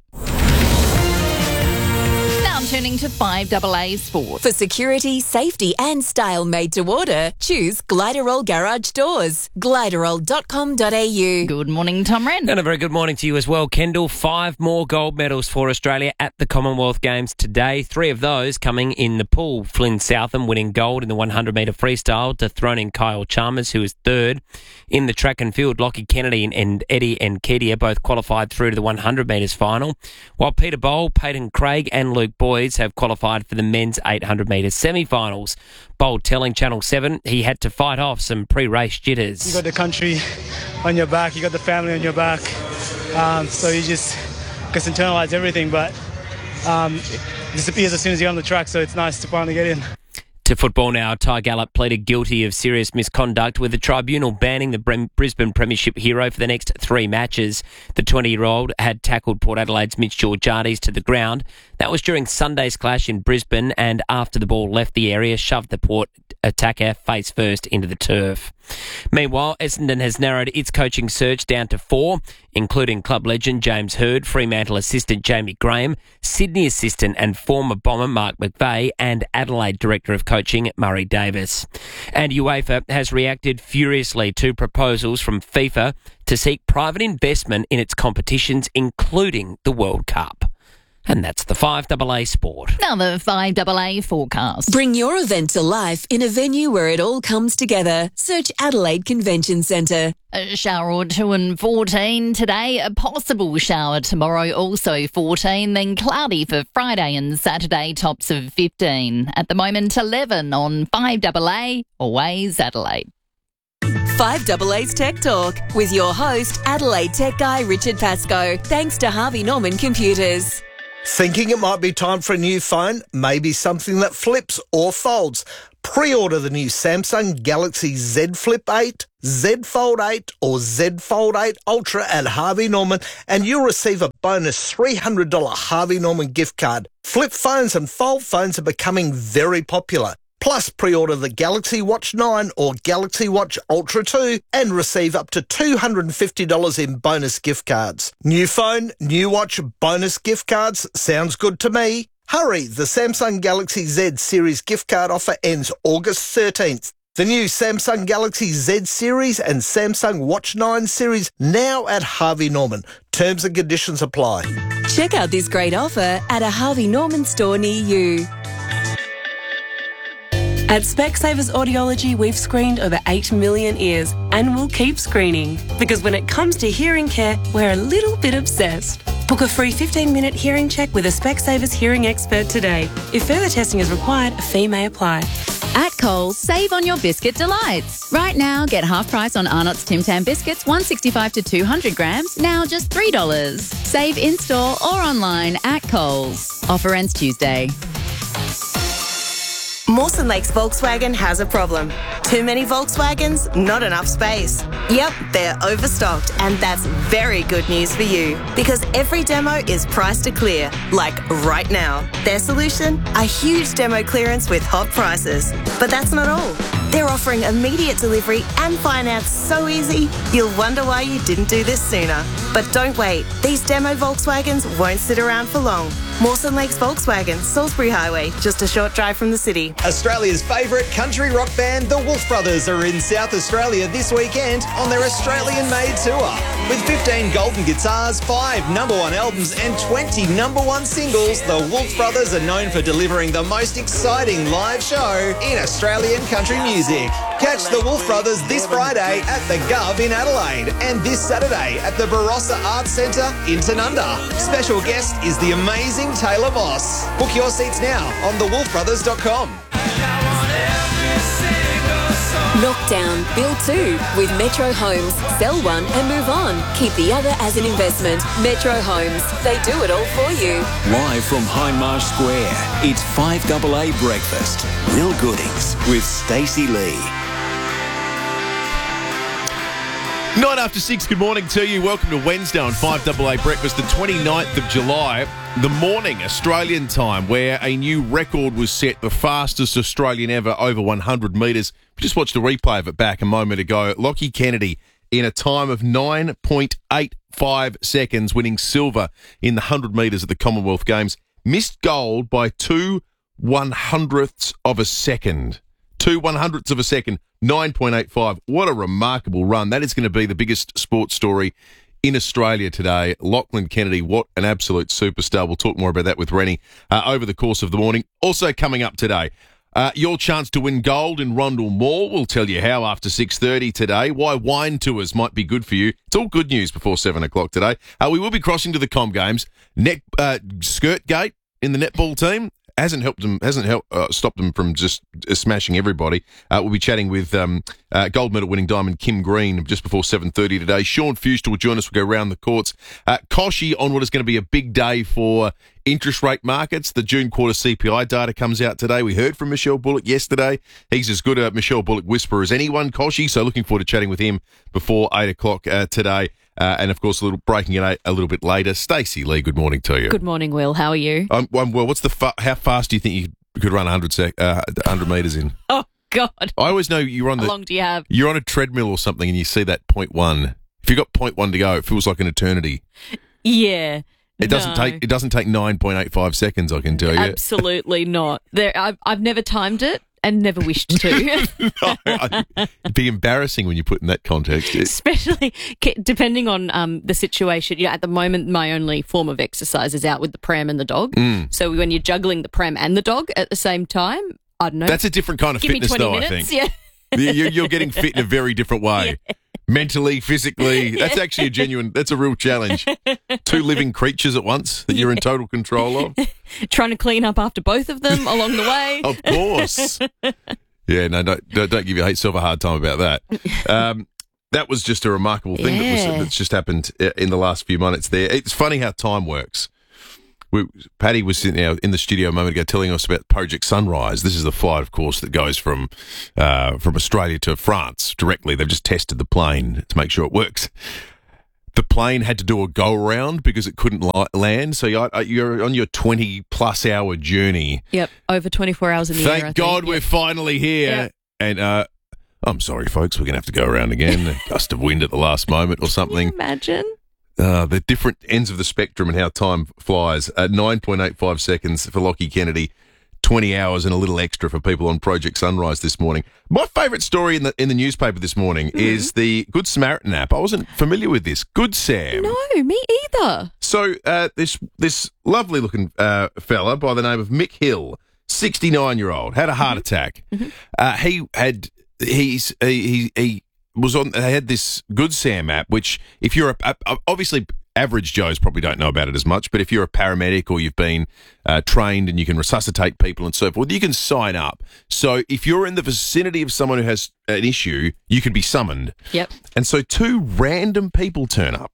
Turning to five A A Sport. For security, safety and style made to order, choose Gliderol Garage Doors. Gliderol dot com dot a u. Good morning, Tom Wren. And a very good morning to you as well, Kendall. Five more gold medals for Australia at the Commonwealth Games today. Three of those coming in the pool. Flynn Southam winning gold in the one hundred metre freestyle, dethroning Kyle Chalmers, who is third. In the track and field, Lockie Kennedy and Eddie Nketiah both qualified through to the one hundred metres final, while Peter Bowl, Peyton Craig and Luke Boyd have qualified for the men's eight hundred metres semi-finals. Bowl telling Channel seven he had to fight off some pre-race jitters. You got the country on your back, you got the family on your back, um, so you just just internalize everything, but um, it disappears as soon as you're on the track, so it's nice to finally get in. To football now, Ty Gallop pleaded guilty of serious misconduct, with the tribunal banning the Brisbane Premiership hero for the next three matches. The twenty-year-old had tackled Port Adelaide's Mitch Georgiades to the ground. That was during Sunday's clash in Brisbane, and after the ball left the area, shoved the Port attacker face first into the turf. Meanwhile, Essendon has narrowed its coaching search down to four, including club legend James Hird, Fremantle assistant Jamie Graham, Sydney assistant and former Bomber Mark McVeigh, and Adelaide director of coaching Murray Davis. And UEFA has reacted furiously to proposals from FIFA to seek private investment in its competitions, including the World Cup. And that's the five double A Sport. Now the five double A forecast. Bring your event to life in a venue where it all comes together. Search Adelaide Convention Centre. A shower or two and fourteen today. A possible shower tomorrow, also fourteen. Then cloudy for Friday and Saturday, tops of fifteen. At the moment, eleven on five double A, always Adelaide. five double A's Tech Talk with your host, Adelaide Tech Guy Richard Pascoe. Thanks to Harvey Norman Computers. Thinking it might be time for a new phone? Maybe something that flips or folds? Pre-order the new Samsung Galaxy Z Flip eight, Z Fold eight or Z Fold eight Ultra at Harvey Norman and you'll receive a bonus three hundred dollars Harvey Norman gift card. Flip phones and fold phones are becoming very popular. Plus, pre-order the Galaxy Watch nine or Galaxy Watch Ultra two and receive up to two hundred fifty dollars in bonus gift cards. New phone, new watch, bonus gift cards. Sounds good to me. Hurry, the Samsung Galaxy Z Series gift card offer ends August thirteenth. The new Samsung Galaxy Z Series and Samsung Watch nine Series now at Harvey Norman. Terms and conditions apply. Check out this great offer at a Harvey Norman store near you. At Specsavers Audiology, we've screened over eight million ears and we'll keep screening because when it comes to hearing care, we're a little bit obsessed. Book a free fifteen minute hearing check with a Specsavers hearing expert today. If further testing is required, a fee may apply. At Coles, save on your biscuit delights. Right now, get half price on Arnott's Tim Tam biscuits, one sixty-five to two hundred grams, now just three dollars. Save in-store or online at Coles. Offer ends Tuesday. Mawson Lakes Volkswagen has a problem. Too many Volkswagens, not enough space. Yep, they're overstocked, and that's very good news for you because every demo is priced to clear, like right now. Their solution? A huge demo clearance with hot prices. But that's not all. They're offering immediate delivery and finance so easy, you'll wonder why you didn't do this sooner. But don't wait. These demo Volkswagens won't sit around for long. Mawson Lakes Volkswagen, Salisbury Highway, just a short drive from the city. Australia's favourite country rock band, the Wolf Brothers, are in South Australia this weekend on their Australian-made tour. With fifteen golden guitars, five number one albums and twenty number one singles, the Wolf Brothers are known for delivering the most exciting live show in Australian country music. Catch the Wolf Brothers this Friday at the Gov in Adelaide and this Saturday at the Barossa Arts Centre in Tanunda. Special guest is the amazing Taylor Moss. Book your seats now on the wolf brothers dot com. Knockdown, build two with Metro Homes. Sell one and move on. Keep the other as an investment. Metro Homes. They do it all for you. Live from Hindmarsh Square, it's five double A Breakfast. Real Goodings with Stacey Lee. Nine after six, good morning to you. Welcome to Wednesday on five double A Breakfast, the twenty-ninth of July, the morning Australian time, where a new record was set, the fastest Australian ever over one hundred metres. We just watched a replay of it back a moment ago. Lockie Kennedy in a time of nine point eight five seconds, winning silver in the one hundred metres at the Commonwealth Games. Missed gold by two one-hundredths of a second. Two one-hundredths of a second, nine point eight five. What a remarkable run. That is going to be the biggest sports story in Australia today. Lachlan Kennedy, what an absolute superstar. We'll talk more about that with Rennie uh, over the course of the morning. Also coming up today, uh, your chance to win gold in Rundle Mall. We'll tell you how after six thirty today. Why wine tours might be good for you. It's all good news before seven o'clock today. Uh, we will be crossing to the Com Games. Net uh, Skirtgate in the netball team hasn't helped them, hasn't helped uh, stopped them from just uh, smashing everybody. Uh, we'll be chatting with um, uh, gold medal winning diamond Kim Green just before seven thirty today. Sean Fuster will join us. We'll go round the courts. Uh, Koshy on what is going to be a big day for interest rate markets. The June quarter C P I data comes out today. We heard from Michelle Bullock yesterday. He's as good a Michelle Bullock whisperer as anyone, Koshy. So looking forward to chatting with him before eight o'clock uh, today. Uh, and, of course, a little breaking it a little bit later. Stacey Lee, good morning to you. Good morning, Will. How are you? Um, well, what's the fa- how fast do you think you could run one hundred, sec- uh, one hundred metres in? Oh, God. I always know you're on How the... long do you have? You're on a treadmill or something and you see that point one. If you've got point one to go, it feels like an eternity. Yeah. It doesn't no. take. It doesn't take nine point eight five seconds. I can tell you. Absolutely not. There, I've I've never timed it, and never wished to. No, I- it'd be embarrassing when you put in that context. It- Especially ca- depending on um, the situation. You know, at the moment, my only form of exercise is out with the pram and the dog. Mm. So when you're juggling the pram and the dog at the same time, I don't know. That's a different kind of Give fitness, me twenty though, minutes, I think. Yeah. You- You're getting fit in a very different way. Yeah. Mentally, physically. That's actually a genuine, that's a real challenge. Two living creatures at once that you're in total control of. Trying to clean up after both of them along the way. Of course. Yeah, no, don't, don't don't give yourself a hard time about that. Um, that was just a remarkable thing that Yeah. was, that's just happened uh, in the last few minutes there. It's funny how time works. We, Paddy was sitting there in the studio a moment ago telling us about Project Sunrise. This is the flight, of course, that goes from uh, from Australia to France directly. They've just tested the plane to make sure it works. The plane had to do a go-around because it couldn't li- land. So you're, you're on your twenty-plus hour journey. Yep, over twenty-four hours in the Thank air. I God think. we're finally here. Yeah. And uh, I'm sorry, folks, we're going to have to go around again. A gust of wind at the last moment or something. Imagine. Uh, the different ends of the spectrum and how time flies. Uh, nine point eight five seconds for Lockie Kennedy, twenty hours and a little extra for people on Project Sunrise this morning. My favourite story in the in the newspaper this morning Mm-hmm. is the Good Samaritan app. I wasn't familiar with this. Good Sam. No, me either. So uh, this this lovely looking uh, fella by the name of Mick Hill, sixty-nine year old, had a heart attack. Uh, he had he's he he. he was on. They had this Good Sam app, which if you're a, a obviously average Joes probably don't know about it as much, but if you're a paramedic or you've been uh, trained and you can resuscitate people and so forth, you can sign up. So if you're in the vicinity of someone who has an issue, you can be summoned. Yep. And so two random people turn up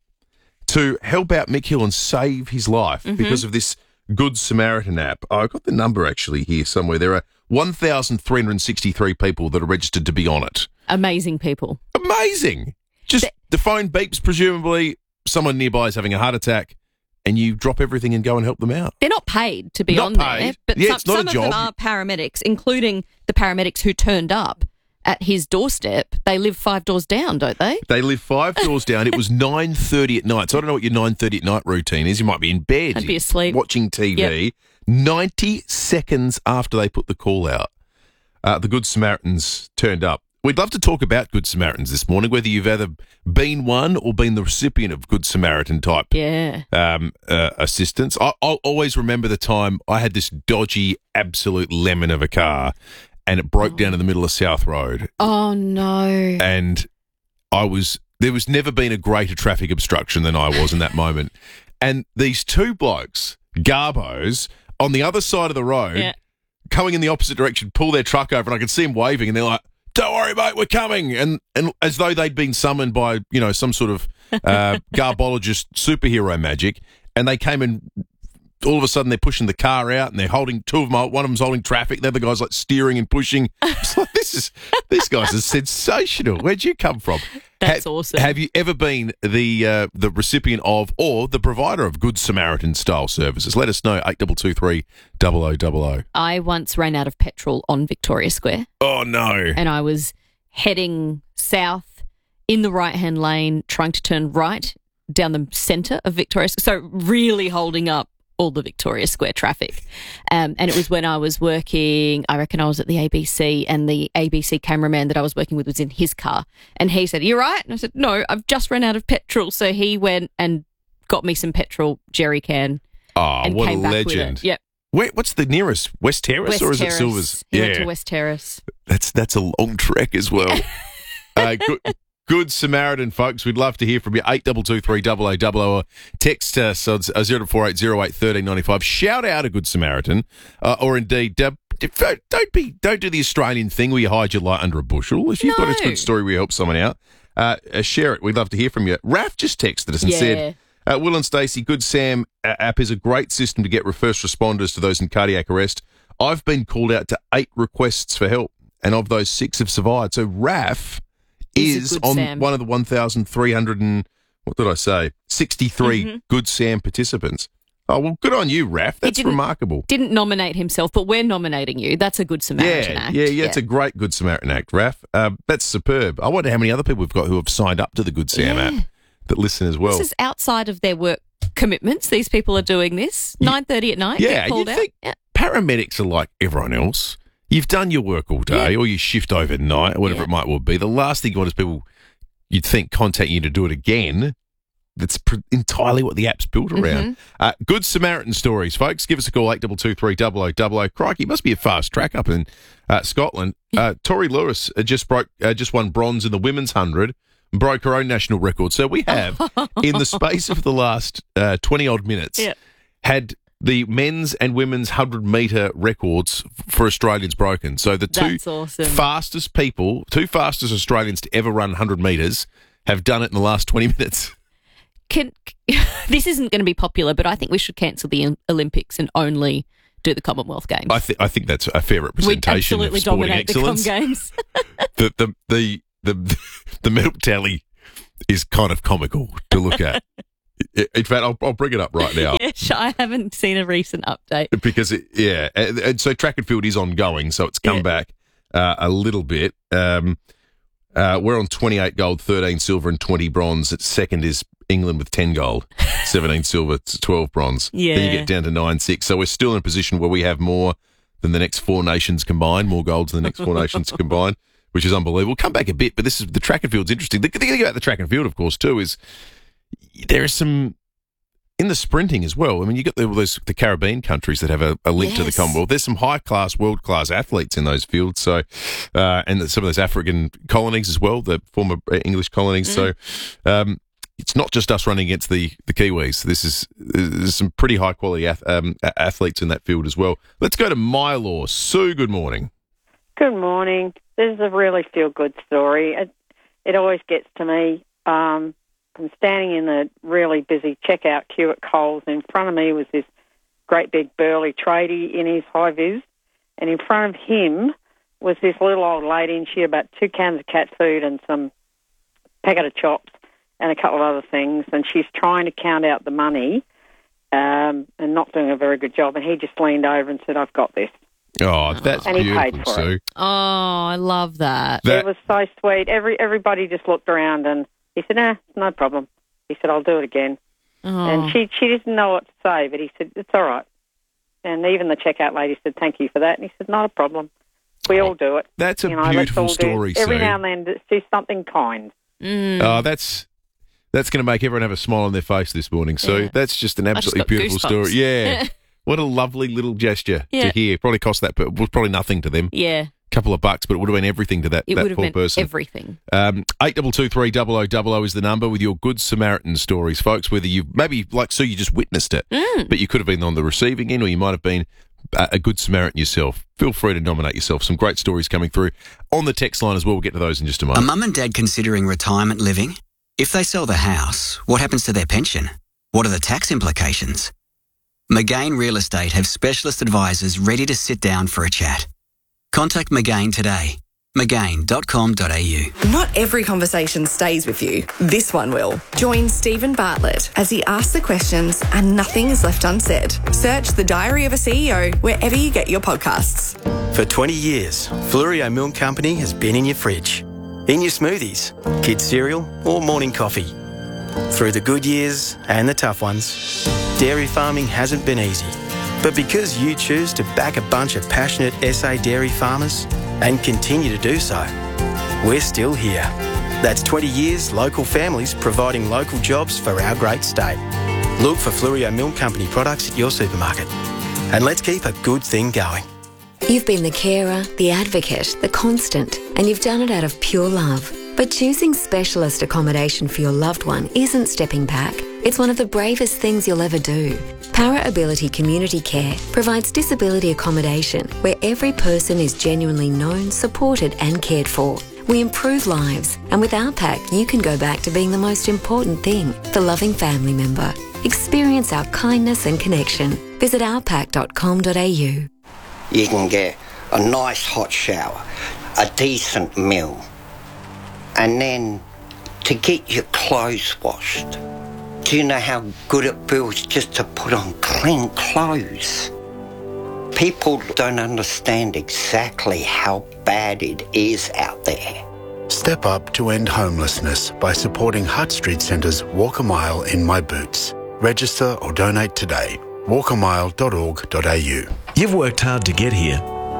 to help out Mick Hill and save his life Mhm. because of this Good Samaritan app. Oh, I've got the number actually here somewhere. There are one thousand three hundred sixty-three people that are registered to be on it. Amazing people. Amazing. Just the phone beeps, presumably someone nearby is having a heart attack, and you drop everything and go and help them out. They're not paid to be Not on there, paid. but Yeah, some, it's not a some of job. them are paramedics, including the paramedics who turned up at his doorstep. They live five doors down, don't they? They live five doors down. It was nine thirty at night. So I don't know what your nine thirty at night routine is. You might be in bed. I'd be asleep. Watching T V. Yep. ninety seconds after they put the call out, uh, the Good Samaritans turned up. We'd love to talk about Good Samaritans this morning, whether you've either been one or been the recipient of Good Samaritan type Yeah. um, uh, assistance. I, I'll always remember the time I had this dodgy, absolute lemon of a car, and it broke down in the middle of South Road. Oh, no. And I was there was never been a greater traffic obstruction than I was in that moment. And these two blokes, Garbos, on the other side of the road, Yeah. coming in the opposite direction, pull their truck over, and I could see them waving, and they're like, "Don't worry, mate, we're coming," and and as though they'd been summoned by you know some sort of uh, garbologist superhero magic, and they came and all of a sudden they're pushing the car out and they're holding two of them. One of them's holding traffic. The other guy's like steering and pushing. It's like, this is these guys are sensational. Where'd you come from? That's Ha- awesome. Have you ever been the uh, the recipient of or the provider of Good Samaritan style services? Let us know. Eight double two three double o double o. I once ran out of petrol on Victoria Square. Oh no! And I was heading south in the right-hand lane, trying to turn right down the centre of Victoria Square. So really holding up all the Victoria Square traffic. Um, and it was when I was working, I reckon I was at the A B C, and the A B C cameraman that I was working with was in his car. And he said, "You right?" And I said, "No, I've just run out of petrol." So he went and got me some petrol jerry can. Oh, and what a came back with legend! it. Yep. Where, what's the nearest? West Terrace West or is Terrace. it Silvers? He went to West Terrace. That's that's a long trek as well. uh, good, good Samaritan, folks. We'd love to hear from you. Eight double two three double o double o. Text us on zero four eight zero eight thirteen ninety five. Shout out a Good Samaritan, uh, or indeed, uh, don't be don't do the Australian thing where you hide your light under a bushel. If you've got a No. good story where you help someone out, uh, uh, share it. We'd love to hear from you. Raf just texted us and Yeah. said. Uh, Will and Stacey, Good Sam uh, app is a great system to get first responders to those in cardiac arrest. I've been called out to eight requests for help, and of those, six have survived. So Raf He's a is Good on Sam. one of the one thousand three hundred and, what did I say, sixty-three Mhm. Good Sam participants. Oh, well, good on you, Raf. That's didn't- remarkable. Didn't nominate himself, but we're nominating you. That's a Good Samaritan Yeah, act. yeah, yeah, it's a great Good Samaritan act, Raf. Uh, that's superb. I wonder how many other people we've got who have signed up to the Good Sam Yeah. app that listen as well. This is outside of their work commitments. These people are doing this nine thirty at night. Yeah, get called you out. think paramedics are like everyone else. You've done your work all day, Yeah. or you shift overnight, or whatever Yeah. it might well be. The last thing you want is people you'd think contact you to do it again. That's pr- entirely what the app's built around. Mm-hmm. Uh, Good Samaritan stories, folks. Give us a call, eight two two three, double oh double oh. Crikey, it must be a fast track up in uh, Scotland. Uh, Tori Lewis uh, just broke, uh, just won bronze in the women's hundred and broke her own national record. So we have, in the space of the last uh, twenty-odd minutes, Yeah. had the men's and women's hundred-metre records f- for Australians broken. So the two That's awesome. fastest people, two fastest Australians to ever run one hundred metres have done it in the last twenty minutes. Can, this isn't going to be popular, but I think we should cancel the Olympics and only do the Commonwealth Games. I, th- I think that's a fair We representation absolutely of sporting dominate excellence. the Com Games. the, the, the, the, the medal tally is kind of comical to look at. I- In fact, I'll, I'll bring it up right now. Yeah, sure, I haven't seen a recent update. Because, it, yeah, and, and so track and field is ongoing, so it's come Yeah. back uh, a little bit. Um, uh, we're on twenty-eight gold, thirteen silver and twenty bronze. Its second is England with ten gold, seventeen silver, twelve bronze. Then you Yeah. get down to nine six. So we're still in a position where we have more than the next four nations combined, more golds than the next four nations combined, which is unbelievable. Come back a bit, but this is the track and field's interesting. The, the thing about the track and field, of course, too, is there is some in the sprinting as well. I mean, you got the, those the Caribbean countries that have a, a link to the Yes. Commonwealth. There's some high class, world class athletes in those fields. So, uh, and some of those African colonies as well, the former English colonies. So, um, it's not just us running against the, the Kiwis. This is there's some pretty high quality ath- um, a- athletes in that field as well. Let's go to Mylor. Sue, good morning. Good morning. This is a really feel-good story. It, it always gets to me. Um, I'm standing in the really busy checkout queue at Coles. In front of me was this great big burly tradie in his high vis, and in front of him was this little old lady, and she had about two cans of cat food and some packet of chops and a couple of other things, and she's trying to count out the money um, and not doing a very good job. And he just leaned over and said, "I've got this." Oh, that's And he paid beautiful, for Sue. it. Oh, I love that. That- It was so sweet. Every everybody just looked around, and he said, "Nah, no problem." He said, "I'll do it again." Oh. And she she didn't know what to say, but he said, "It's all right." And even the checkout lady said, "Thank you for that." And he said, "Not a problem. We all do it." That's a You know, let's beautiful all do- story, Every Sue. now and then, just do something kind. Mm. Oh, that's that's going to make everyone have a smile on their face this morning. So Yeah. that's just an I just absolutely got beautiful goosebumps. story. Yeah. What a lovely little gesture Yeah. to hear. Probably cost that, but was probably nothing to them. Yeah, A couple of bucks, but it would have been everything to that, it that would have poor meant person. everything. Um, eight two two three double oh double oh is the number with your Good Samaritan stories, folks. Whether you maybe like Sue, you just witnessed it, Mm. but you could have been on the receiving end, or you might have been a, a Good Samaritan yourself. Feel free to nominate yourself. Some great stories coming through on the text line as well. We'll get to those in just a Are moment. mum and dad considering retirement living? If they sell the house, what happens to their pension? What are the tax implications? McGain Real Estate have specialist advisors ready to sit down for a chat. Contact McGain today. McGain dot com dot a u. Not every conversation stays with you. This one will. Join Stephen Bartlett as he asks the questions and nothing is left unsaid. Search The Diary of a C E O wherever you get your podcasts. For twenty years, Fluorio Milk Company has been in your fridge, in your smoothies, kids' cereal or morning coffee. Through the good years and the tough ones, dairy farming hasn't been easy. But because you choose to back a bunch of passionate S A dairy farmers and continue to do so, we're still here. That's twenty years local families providing local jobs for our great state. Look for Fluorio Milk Company products at your supermarket. And let's keep a good thing going. You've been the carer, the advocate, the constant, and you've done it out of pure love. But choosing specialist accommodation for your loved one isn't stepping back. It's one of the bravest things you'll ever do. Para Ability Community Care provides disability accommodation where every person is genuinely known, supported and cared for. We improve lives, and with our pack you can go back to being the most important thing, the loving family member. Experience our kindness and connection. Visit our pack dot com dot a u. You can get a nice hot shower, a decent meal, and then to get your clothes washed. Do you know how good it feels just to put on clean clothes? People don't understand exactly how bad it is out there. Step up to end homelessness by supporting Hutt Street Centre's Walk a Mile in My Boots. Register or donate today. walk a mile dot org dot a u. You've worked hard to get here.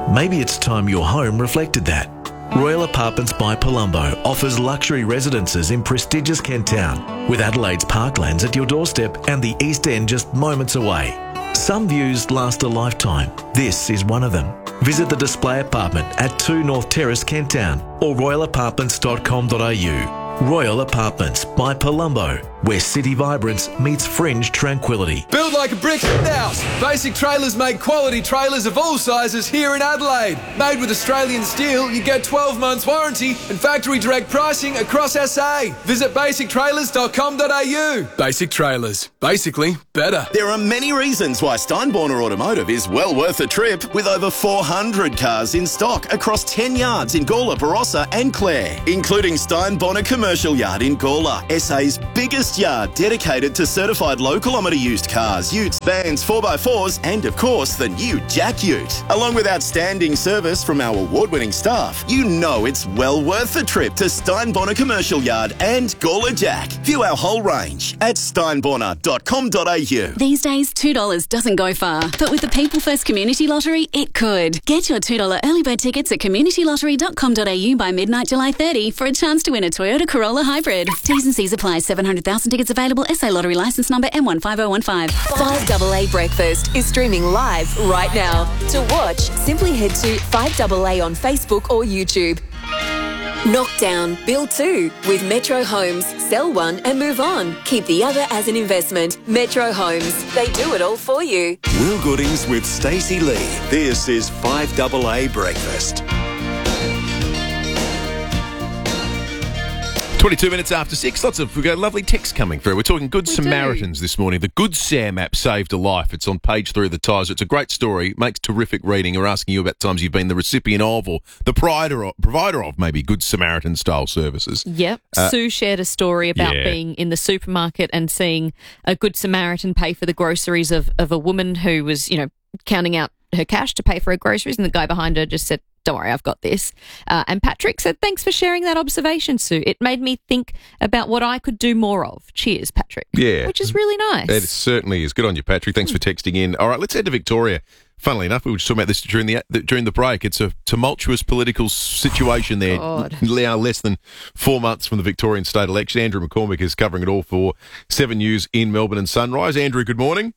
Maybe it's time your home reflected that. Royal Apartments by Palumbo offers luxury residences in prestigious Kent Town, with Adelaide's parklands at your doorstep and the East End just moments away. Some views last a lifetime. This is one of them. Visit the display apartment at two North Terrace, Kent Town, or royal apartments dot com dot a u. Royal Apartments by Palumbo, where city vibrance meets fringe tranquility. Build like a brick house. Basic Trailers make quality trailers of all sizes here in Adelaide. Made with Australian steel, you get twelve months warranty and factory direct pricing across S A. Visit basic trailers dot com dot a u. Basic Trailers. Basically better. There are many reasons why Steinborner Automotive is well worth a trip, with over four hundred cars in stock across ten yards in Gawler, Barossa and Clare, including Steinborner Commercial Yard in Gawler, S A's biggest yard dedicated to certified low kilometre used cars, utes, vans, four by fours and of course the new Jack Ute. Along with outstanding service from our award-winning staff, you know it's well worth the trip to Steinborner Commercial Yard and Gawler Jack. View our whole range at steinborner dot com dot a u. These days, two dollars doesn't go far, but with the People First Community Lottery, it could. Get your two dollars early bird tickets at community lottery dot com dot a u by midnight July thirtieth for a chance to win a Toyota Corolla Hybrid. T's and C's apply. seven hundred thousand tickets available. S A Lottery licence number M one five oh one five. five double A Breakfast is streaming live right now. To watch, simply head to five double A on Facebook or YouTube. Knockdown, build two with Metro Homes. Sell one and move on. Keep the other as an investment. Metro Homes. They do it all for you. Will Goodings with Stacey Lee. This is five double A Breakfast. twenty-two minutes after six, lots of we've got lovely text coming through. We're talking Good We Samaritans do. this morning. The Good Sam app saved a life. It's on page three of the Times. It's a great story, makes terrific reading. We're asking you about times you've been the recipient of or the provider of, provider of maybe Good Samaritan style services. Yep. Uh, Sue shared a story about yeah. being in the supermarket and seeing a Good Samaritan pay for the groceries of, of a woman who was, you know, counting out her cash to pay for her groceries, and the guy behind her just said, "Don't worry, I've got this." Uh, and Patrick said, "Thanks for sharing that observation, Sue. It made me think about what I could do more of." Cheers, Patrick. Yeah. Which is really nice. It certainly is. Good on you, Patrick. Thanks for texting in. All right, let's head to Victoria. Funnily enough, we were just talking about this during the during the break. It's a tumultuous political situation there. God. Now less than four months from the Victorian state election. Andrew McCormick is covering it all for Seven News in Melbourne and Sunrise. Andrew, good morning.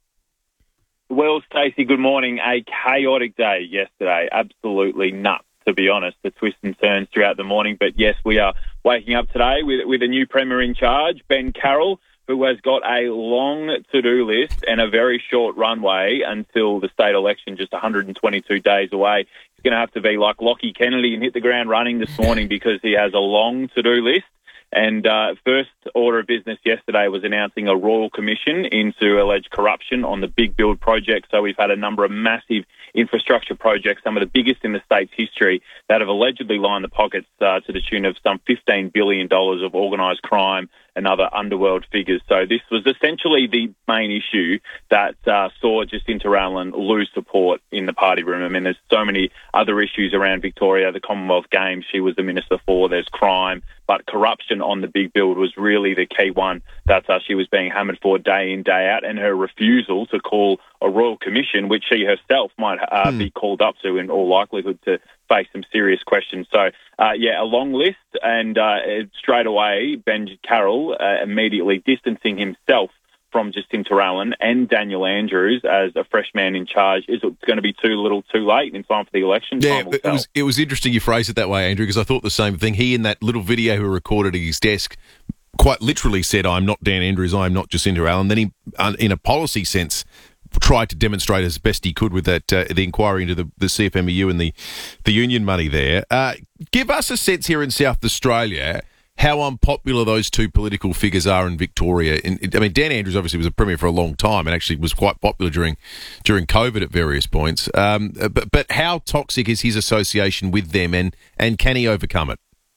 Well, Stacey, good morning. A chaotic day yesterday. Absolutely nuts, to be honest. The twists and turns throughout the morning. But yes, we are waking up today with with a new Premier in charge, Ben Carroll, who has got a long to-do list and a very short runway until the state election, just one hundred twenty-two days away. He's going to have to be like Lockie Kennedy and hit the ground running this morning because he has a long to-do list. And uh, first order of business yesterday was announcing a royal commission into alleged corruption on the Big Build project. So we've had a number of massive infrastructure projects, some of the biggest in the state's history, that have allegedly lined the pockets uh, to the tune of some fifteen billion dollars of organised crime and other underworld figures. So this was essentially the main issue that uh, saw Jacinta Allan lose support in the party room. I mean, there's so many other issues around Victoria, the Commonwealth Games she was the minister for, there's crime, but corruption on the Big Build was really the key one that uh, she was being hammered for day in, day out, and her refusal to call a royal commission, which she herself might uh, hmm. be called up to in all likelihood to face some serious questions. So, uh, yeah, a long list, and uh, straight away, Ben Carroll uh, immediately distancing himself from Jacinta Allan and Daniel Andrews as a fresh man in charge. Is it going to be too little too late in time for the election? Yeah, it was, it was interesting you phrased it that way, Andrew, because I thought the same thing. He, in that little video he recorded at his desk, quite literally said, "I'm not Dan Andrews, I'm not Jacinta Allan." Then he, in a policy sense, tried to demonstrate as best he could with that uh, the inquiry into the, the C F M E U and the, the union money there. Uh, give us a sense here in South Australia how unpopular those two political figures are in Victoria. In, I mean, Dan Andrews obviously was a premier for a long time and actually was quite popular during during COVID at various points. Um, but, but how toxic is his association with them, and, and can he overcome it?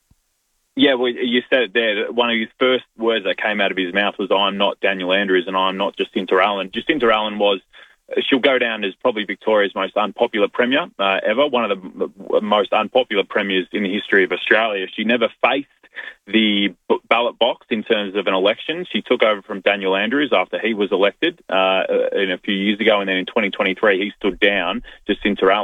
Yeah, well, you said it there. One of his first words that came out of his mouth was, "I'm not Daniel Andrews and I'm not Jacinta Allan." Jacinta Allan was, she'll go down as probably Victoria's most unpopular premier uh, ever, one of the most unpopular premiers in the history of Australia. She never faced the ballot box in terms of an election. She took over from Daniel Andrews after he was elected uh, in a few years ago, and then in twenty twenty-three he stood down Jacinta Allan.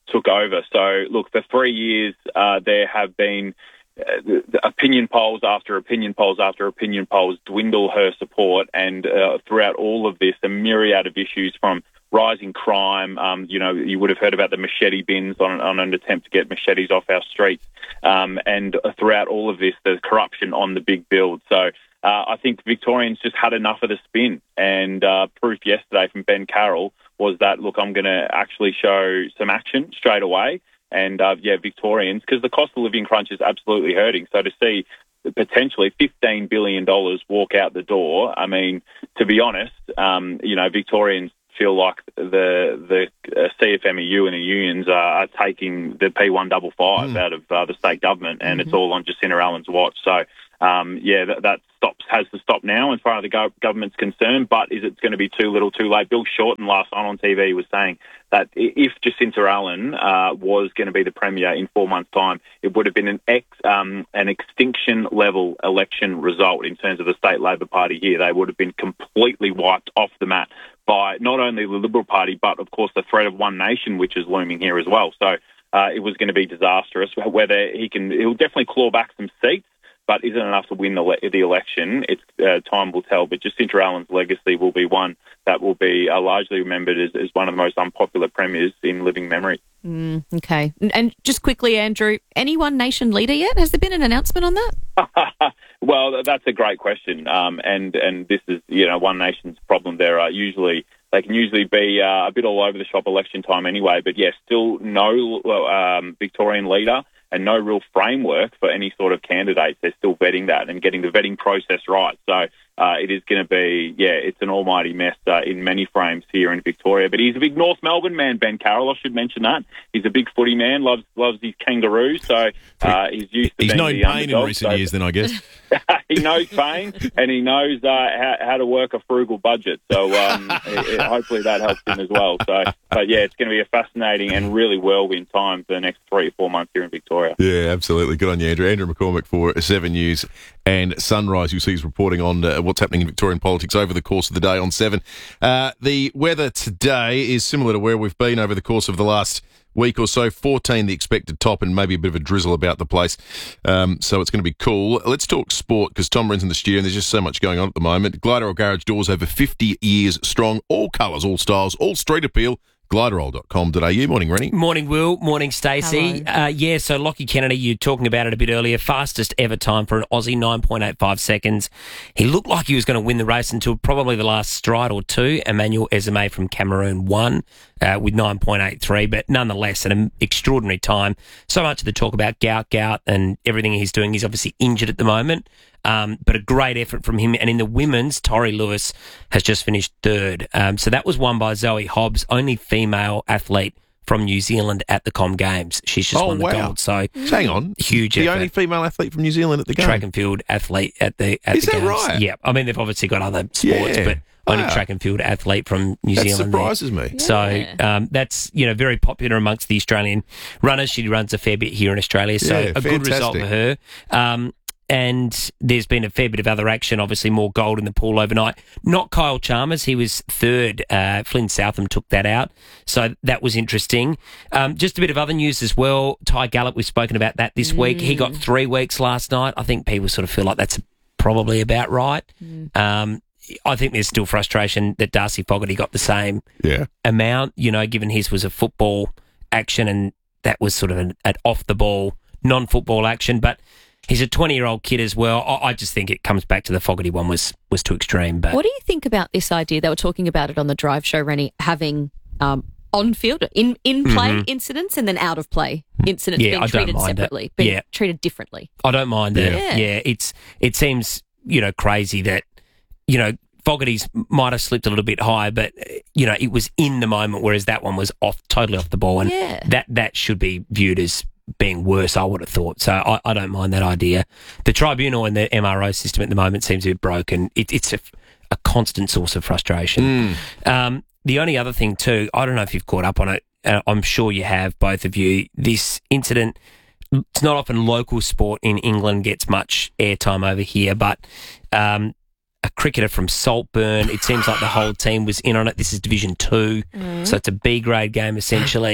took over. So, look, for three years, uh, there have been uh, the, the opinion polls after opinion polls after opinion polls dwindle her support, and uh, throughout all of this, a myriad of issues from rising crime. Um, you know, you would have heard about the machete bins on, on an attempt to get machetes off our streets. Um, and throughout all of this, the corruption on the big build. So uh, I think Victorians just had enough of the spin. And uh, proof yesterday from Ben Carroll was that, look, I'm going to actually show some action straight away. And, uh, yeah, Victorians, because the cost of living crunch is absolutely hurting. So to see potentially fifteen billion dollars walk out the door, I mean, to be honest, um, you know, Victorians feel like the the uh, C F M E U and the unions are, are taking the P one fifty-five mm. out of uh, the state government, and mm-hmm. it's all on Jacinta Allen's watch. So, um, yeah, that, that stops has to stop now as far as the go- government's concerned, but is it going to be too little too late? Bill Shorten last night on T V was saying that if Jacinta Allen uh, was going to be the Premier in four months' time, it would have been an ex, um, an extinction-level election result in terms of the state Labor Party here. They would have been completely wiped off the mat by not only the Liberal Party, but, of course, the threat of One Nation, which is looming here as well. So uh, it was going to be disastrous. Whether he can, he'll definitely claw back some seats, but isn't enough to win the, the election. It's uh, time will tell. But Jacinta Allen's legacy will be one that will be uh, largely remembered as, as one of the most unpopular premiers in living memory. Mm, okay. And just quickly, Andrew, any One Nation leader yet? Has there been an announcement on that? Well, that's a great question. Um, and, and this is, you know, One Nation's problem. There are usually, they can usually be uh, a bit all over the shop election time anyway. But, yes, yeah, still no um, Victorian leader and no real framework for any sort of candidates. They're still vetting that and getting the vetting process right. So uh, it is going to be, yeah, it's an almighty mess uh, in many frames here in Victoria. But he's a big North Melbourne man, Ben Carroll. I should mention that. He's a big footy man, loves loves his kangaroos. So uh, he's used to he's being known the pain underdog, in recent so years then, I guess. he knows pain and he knows uh, how, how to work a frugal budget. So um, it, it, hopefully that helps him as well. So, but yeah, it's going to be a fascinating and really whirlwind time for the next three or four months here in Victoria. Yeah, absolutely. Good on you, Andrew. Andrew McCormick for Seven News and Sunrise. You see he's reporting on uh, what's happening in Victorian politics over the course of the day on Seven. Uh, the weather today is similar to where we've been over the course of the last week or so. fourteen the expected top, and maybe a bit of a drizzle about the place. Um, so it's going to be cool. Let's talk sport, because Tom Wren's in the studio and there's just so much going on at the moment. Gliderol Garage Doors, over fifty years strong. All colours, all styles, all street appeal. Gliderol dot com dot a u. Morning, Rennie. Morning, Will. Morning, Stacey. Uh, yeah, so Lockie Kennedy, you were talking about it a bit earlier. Fastest ever time for an Aussie, nine point eight five seconds. He looked like he was going to win the race until probably the last stride or two. Emmanuel Ezeme from Cameroon won uh, with nine point eight three, but nonetheless, an extraordinary time. So much of the talk about gout, gout, and everything he's doing. He's obviously injured at the moment. Um, but a great effort from him. And in the women's, Tori Lewis has just finished third. Um, so that was won by Zoe Hobbs, only female athlete from New Zealand at the Com Games. She's just oh, won the wow. gold. So hang on, huge the effort. only female athlete from New Zealand at the Games. Track and field athlete at the at Is the that Games. right? Yeah, I mean they've obviously got other sports, Yeah. but only Wow. track and field athlete from New That Zealand. surprises there. me. So Yeah. um, that's you know very popular amongst the Australian runners. She runs a fair bit here in Australia, so Yeah, a good result for her. Um, And there's been a fair bit of other action, obviously more gold in the pool overnight. Not Kyle Chalmers, he was third. Uh, Flynn Southam took that out. So that was interesting. Um, just a bit of other news as well. Ty Gallop, we've spoken about that this mm. week. He got three weeks last night. I think people sort of feel like that's probably about right. Mm. Um, I think there's still frustration that Darcy Fogarty got the same yeah. amount, you know, given his was a football action and that was sort of an, an off-the-ball, non-football action. But he's a twenty-year-old kid as well. I just think it comes back to the Fogarty one was was too extreme. But what do you think about this idea? They were talking about it on the Drive Show, Rennie, having um, on-field, in, in-play Mhm. incidents and then out-of-play incidents Yeah, being I don't treated mind that. separately, being Yeah. treated differently. I don't mind that. Yeah. Yeah. it's it seems, you know, crazy that, you know, Fogarty's might have slipped a little bit high, but, you know, it was in the moment, whereas that one was off, totally off the ball. And Yeah. that, that should be viewed as being worse, I would have thought. So I, I don't mind that idea. The tribunal and the M R O system at the moment seems to be broken. It, it's a, a constant source of frustration. Mm. Um, the only other thing too, I don't know if you've caught up on it. Uh, I'm sure you have, both of you. This incident, it's not often local sport in England gets much airtime over here, but um, a cricketer from Saltburn, it seems like the whole team was in on it. This is Division two, Mm. so it's a B-grade game essentially.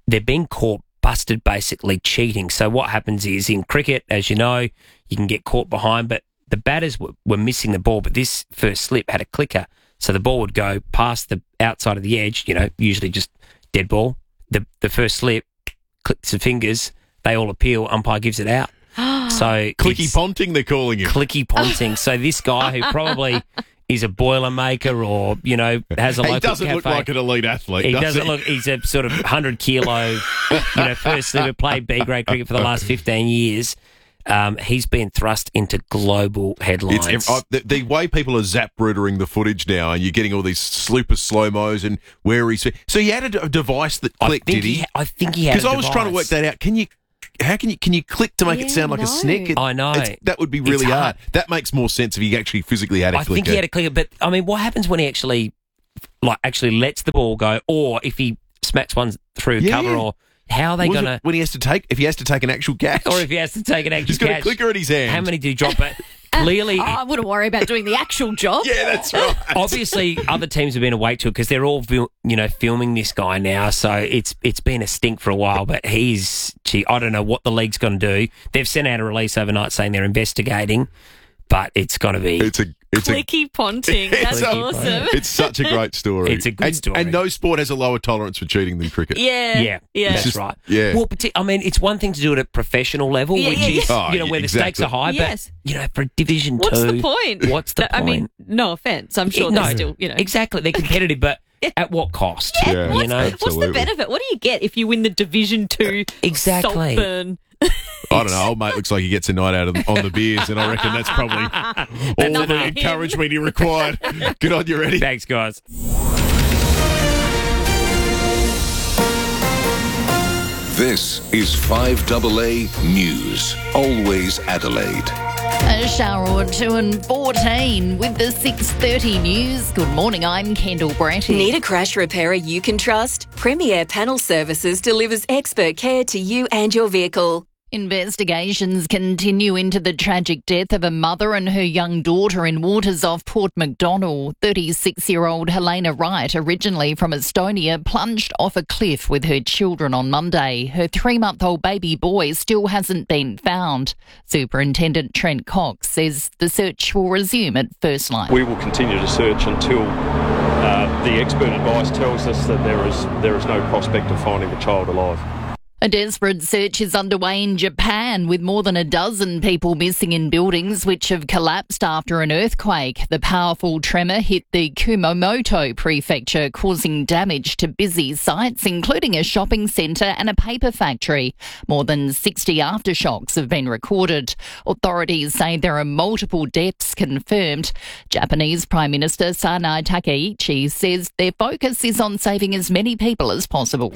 they're being caught busted basically cheating. So what happens is in cricket, as you know, you can get caught behind, but the batters were, were missing the ball, but this first slip had a clicker. So the ball would go past the outside of the edge, you know, usually just dead ball. The the first slip, clicks the fingers, they all appeal, umpire gives it out. So Clicky ponting, they're calling it. Clicky ponting. So this guy who probably is a boilermaker or, you know, has a he local doesn't cafe. look like an elite athlete, He does doesn't he? look, he's a sort of one hundred kilo, you know, first slipper, played B-grade cricket for the last fifteen years. Um, he's been thrust into global headlines. It's, uh, the, the way people are zap-rootering the footage now, and you're getting all these super slow-mos and where he's... So he had a, a device that clicked, I think did he? he? I think he had a Because I was trying to work device. that out. Can you... How can you can you click to make Yeah, it sound like no. a snick? It- I know. it's- that would be really It's hard. hard. That makes more sense if he actually physically had a I clicker. think he had a clicker, but I mean, what happens when he actually, like, actually lets the ball go, or if he smacks one through Yeah. cover, or how are they Was it going to, when he has to take if he has to take an actual catch, or if he has to take an actual he's got catch, a clicker in his hand. How many do he drop? But clearly, Oh, I wouldn't worry about doing the actual job. Yeah, that's right. obviously, other teams have been awake to it because they're all, fil- you know, filming this guy now. So it's it's been a stink for a while. But he's, gee, I don't know what the league's going to do. They've sent out a release overnight saying they're investigating, but it's going to be. It's a it's a Clicky ponting. That's it's a- awesome. It's such a great story. It's a good and, story. and no sport has a lower tolerance for cheating than cricket. Yeah. Yeah, Yeah. that's It's just- right. yeah. Well, parti- I mean, it's one thing to do it at professional level, Yeah, which yeah, is, yeah. you know, Oh, where the exactly. stakes are high. Yes. But, you know, for Division What's Two. the point? What's the I point? mean, no offence. I'm sure no, they're still, you know. Exactly. They're competitive, but at what cost? Yeah, you know? What's the absolutely. benefit? What do you get if you win the Division Two Exactly. Saltburn? I don't know. Old mate looks like he gets a night out of, on the beers, and I reckon that's probably all the encouragement he required. Good on you, Eddie. Thanks, guys. This is five A A News. Always Adelaide. A shower or two and fourteen with the six thirty news. Good morning, I'm Kendall Bratty. Need a crash repairer you can trust? Premier Panel Services delivers expert care to you and your vehicle. Investigations continue into the tragic death of a mother and her young daughter in waters off Port Macdonald. thirty-six-year-old Helena Wright, originally from Estonia, plunged off a cliff with her children on Monday. Her three-month-old baby boy still hasn't been found. Superintendent Trent Cox says the search will resume at First Light. We will continue to search until uh, the expert advice tells us that there is there is no prospect of finding the child alive. A desperate search is underway in Japan with more than a dozen people missing in buildings which have collapsed after an earthquake. The powerful tremor hit the Kumamoto prefecture, causing damage to busy sites, including a shopping centre and a paper factory. More than sixty aftershocks have been recorded. Authorities say there are multiple deaths confirmed. Japanese Prime Minister Sanai Takeichi says their focus is on saving as many people as possible.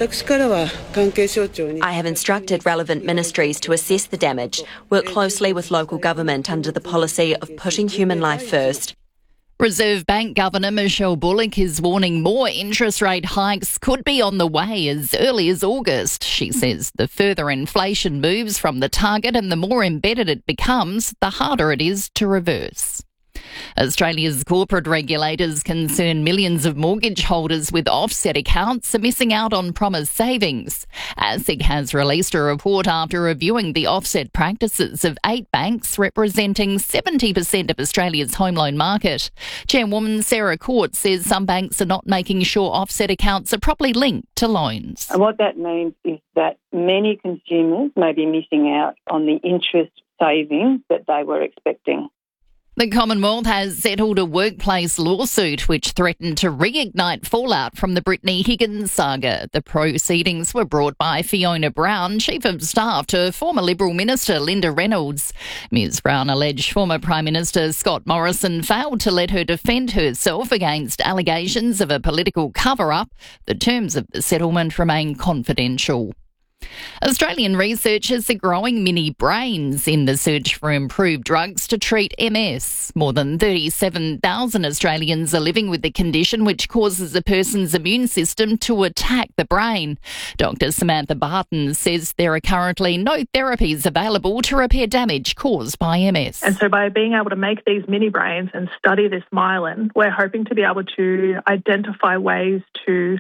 I have instructed relevant ministries to assess the damage, work closely with local government under the policy of putting human life first. Reserve Bank Governor Michelle Bullock is warning more interest rate hikes could be on the way as early as August. She says the further inflation moves from the target and the more embedded it becomes, the harder it is to reverse. Australia's corporate regulators concern millions of mortgage holders with offset accounts are missing out on promised savings. ASIC has released a report after reviewing the offset practices of eight banks representing seventy percent of Australia's home loan market. Chairwoman Sarah Court says some banks are not making sure offset accounts are properly linked to loans. And what that means is that many consumers may be missing out on the interest savings that they were expecting. The Commonwealth has settled a workplace lawsuit which threatened to reignite fallout from the Brittany Higgins saga. The proceedings were brought by Fiona Brown, Chief of Staff to former Liberal Minister Linda Reynolds. Ms Brown alleged former Prime Minister Scott Morrison failed to let her defend herself against allegations of a political cover-up. The terms of the settlement remain confidential. Australian researchers are growing mini brains in the search for improved drugs to treat M S. More than thirty-seven thousand Australians are living with the condition which causes a person's immune system to attack the brain. Doctor Samantha Barton says there are currently no therapies available to repair damage caused by M S. And so by being able to make these mini brains and study this myelin, we're hoping to be able to identify ways to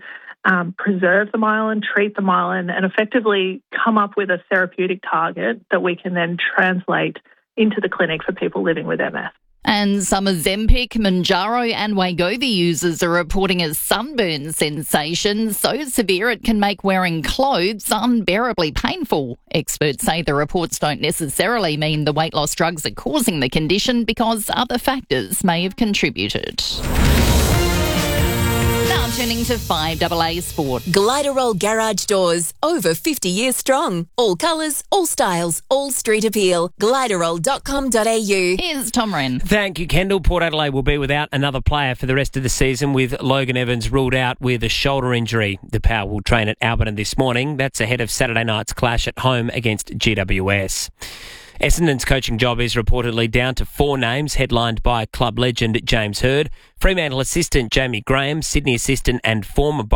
um, preserve the myelin, treat the myelin, and effectively come up with a therapeutic target that we can then translate into the clinic for people living with M S. And some Ozempic, Mounjaro and Wegovy users are reporting a sunburn sensation so severe it can make wearing clothes unbearably painful. Experts say the reports don't necessarily mean the weight loss drugs are causing the condition because other factors may have contributed. Now turning to five A A Sport. Gliderol Garage Doors, over fifty years strong. All colours, all styles, all street appeal. Gliderol dot com dot a u. Here's Tom Wren. Thank you, Kendall. Port Adelaide will be without another player for the rest of the season, with Logan Evans ruled out with a shoulder injury. The Power will train at Alberton this morning. That's ahead of Saturday night's clash at home against G W S. Essendon's coaching job is reportedly down to four names, headlined by club legend James Hird, Fremantle assistant Jamie Graham, Sydney assistant and former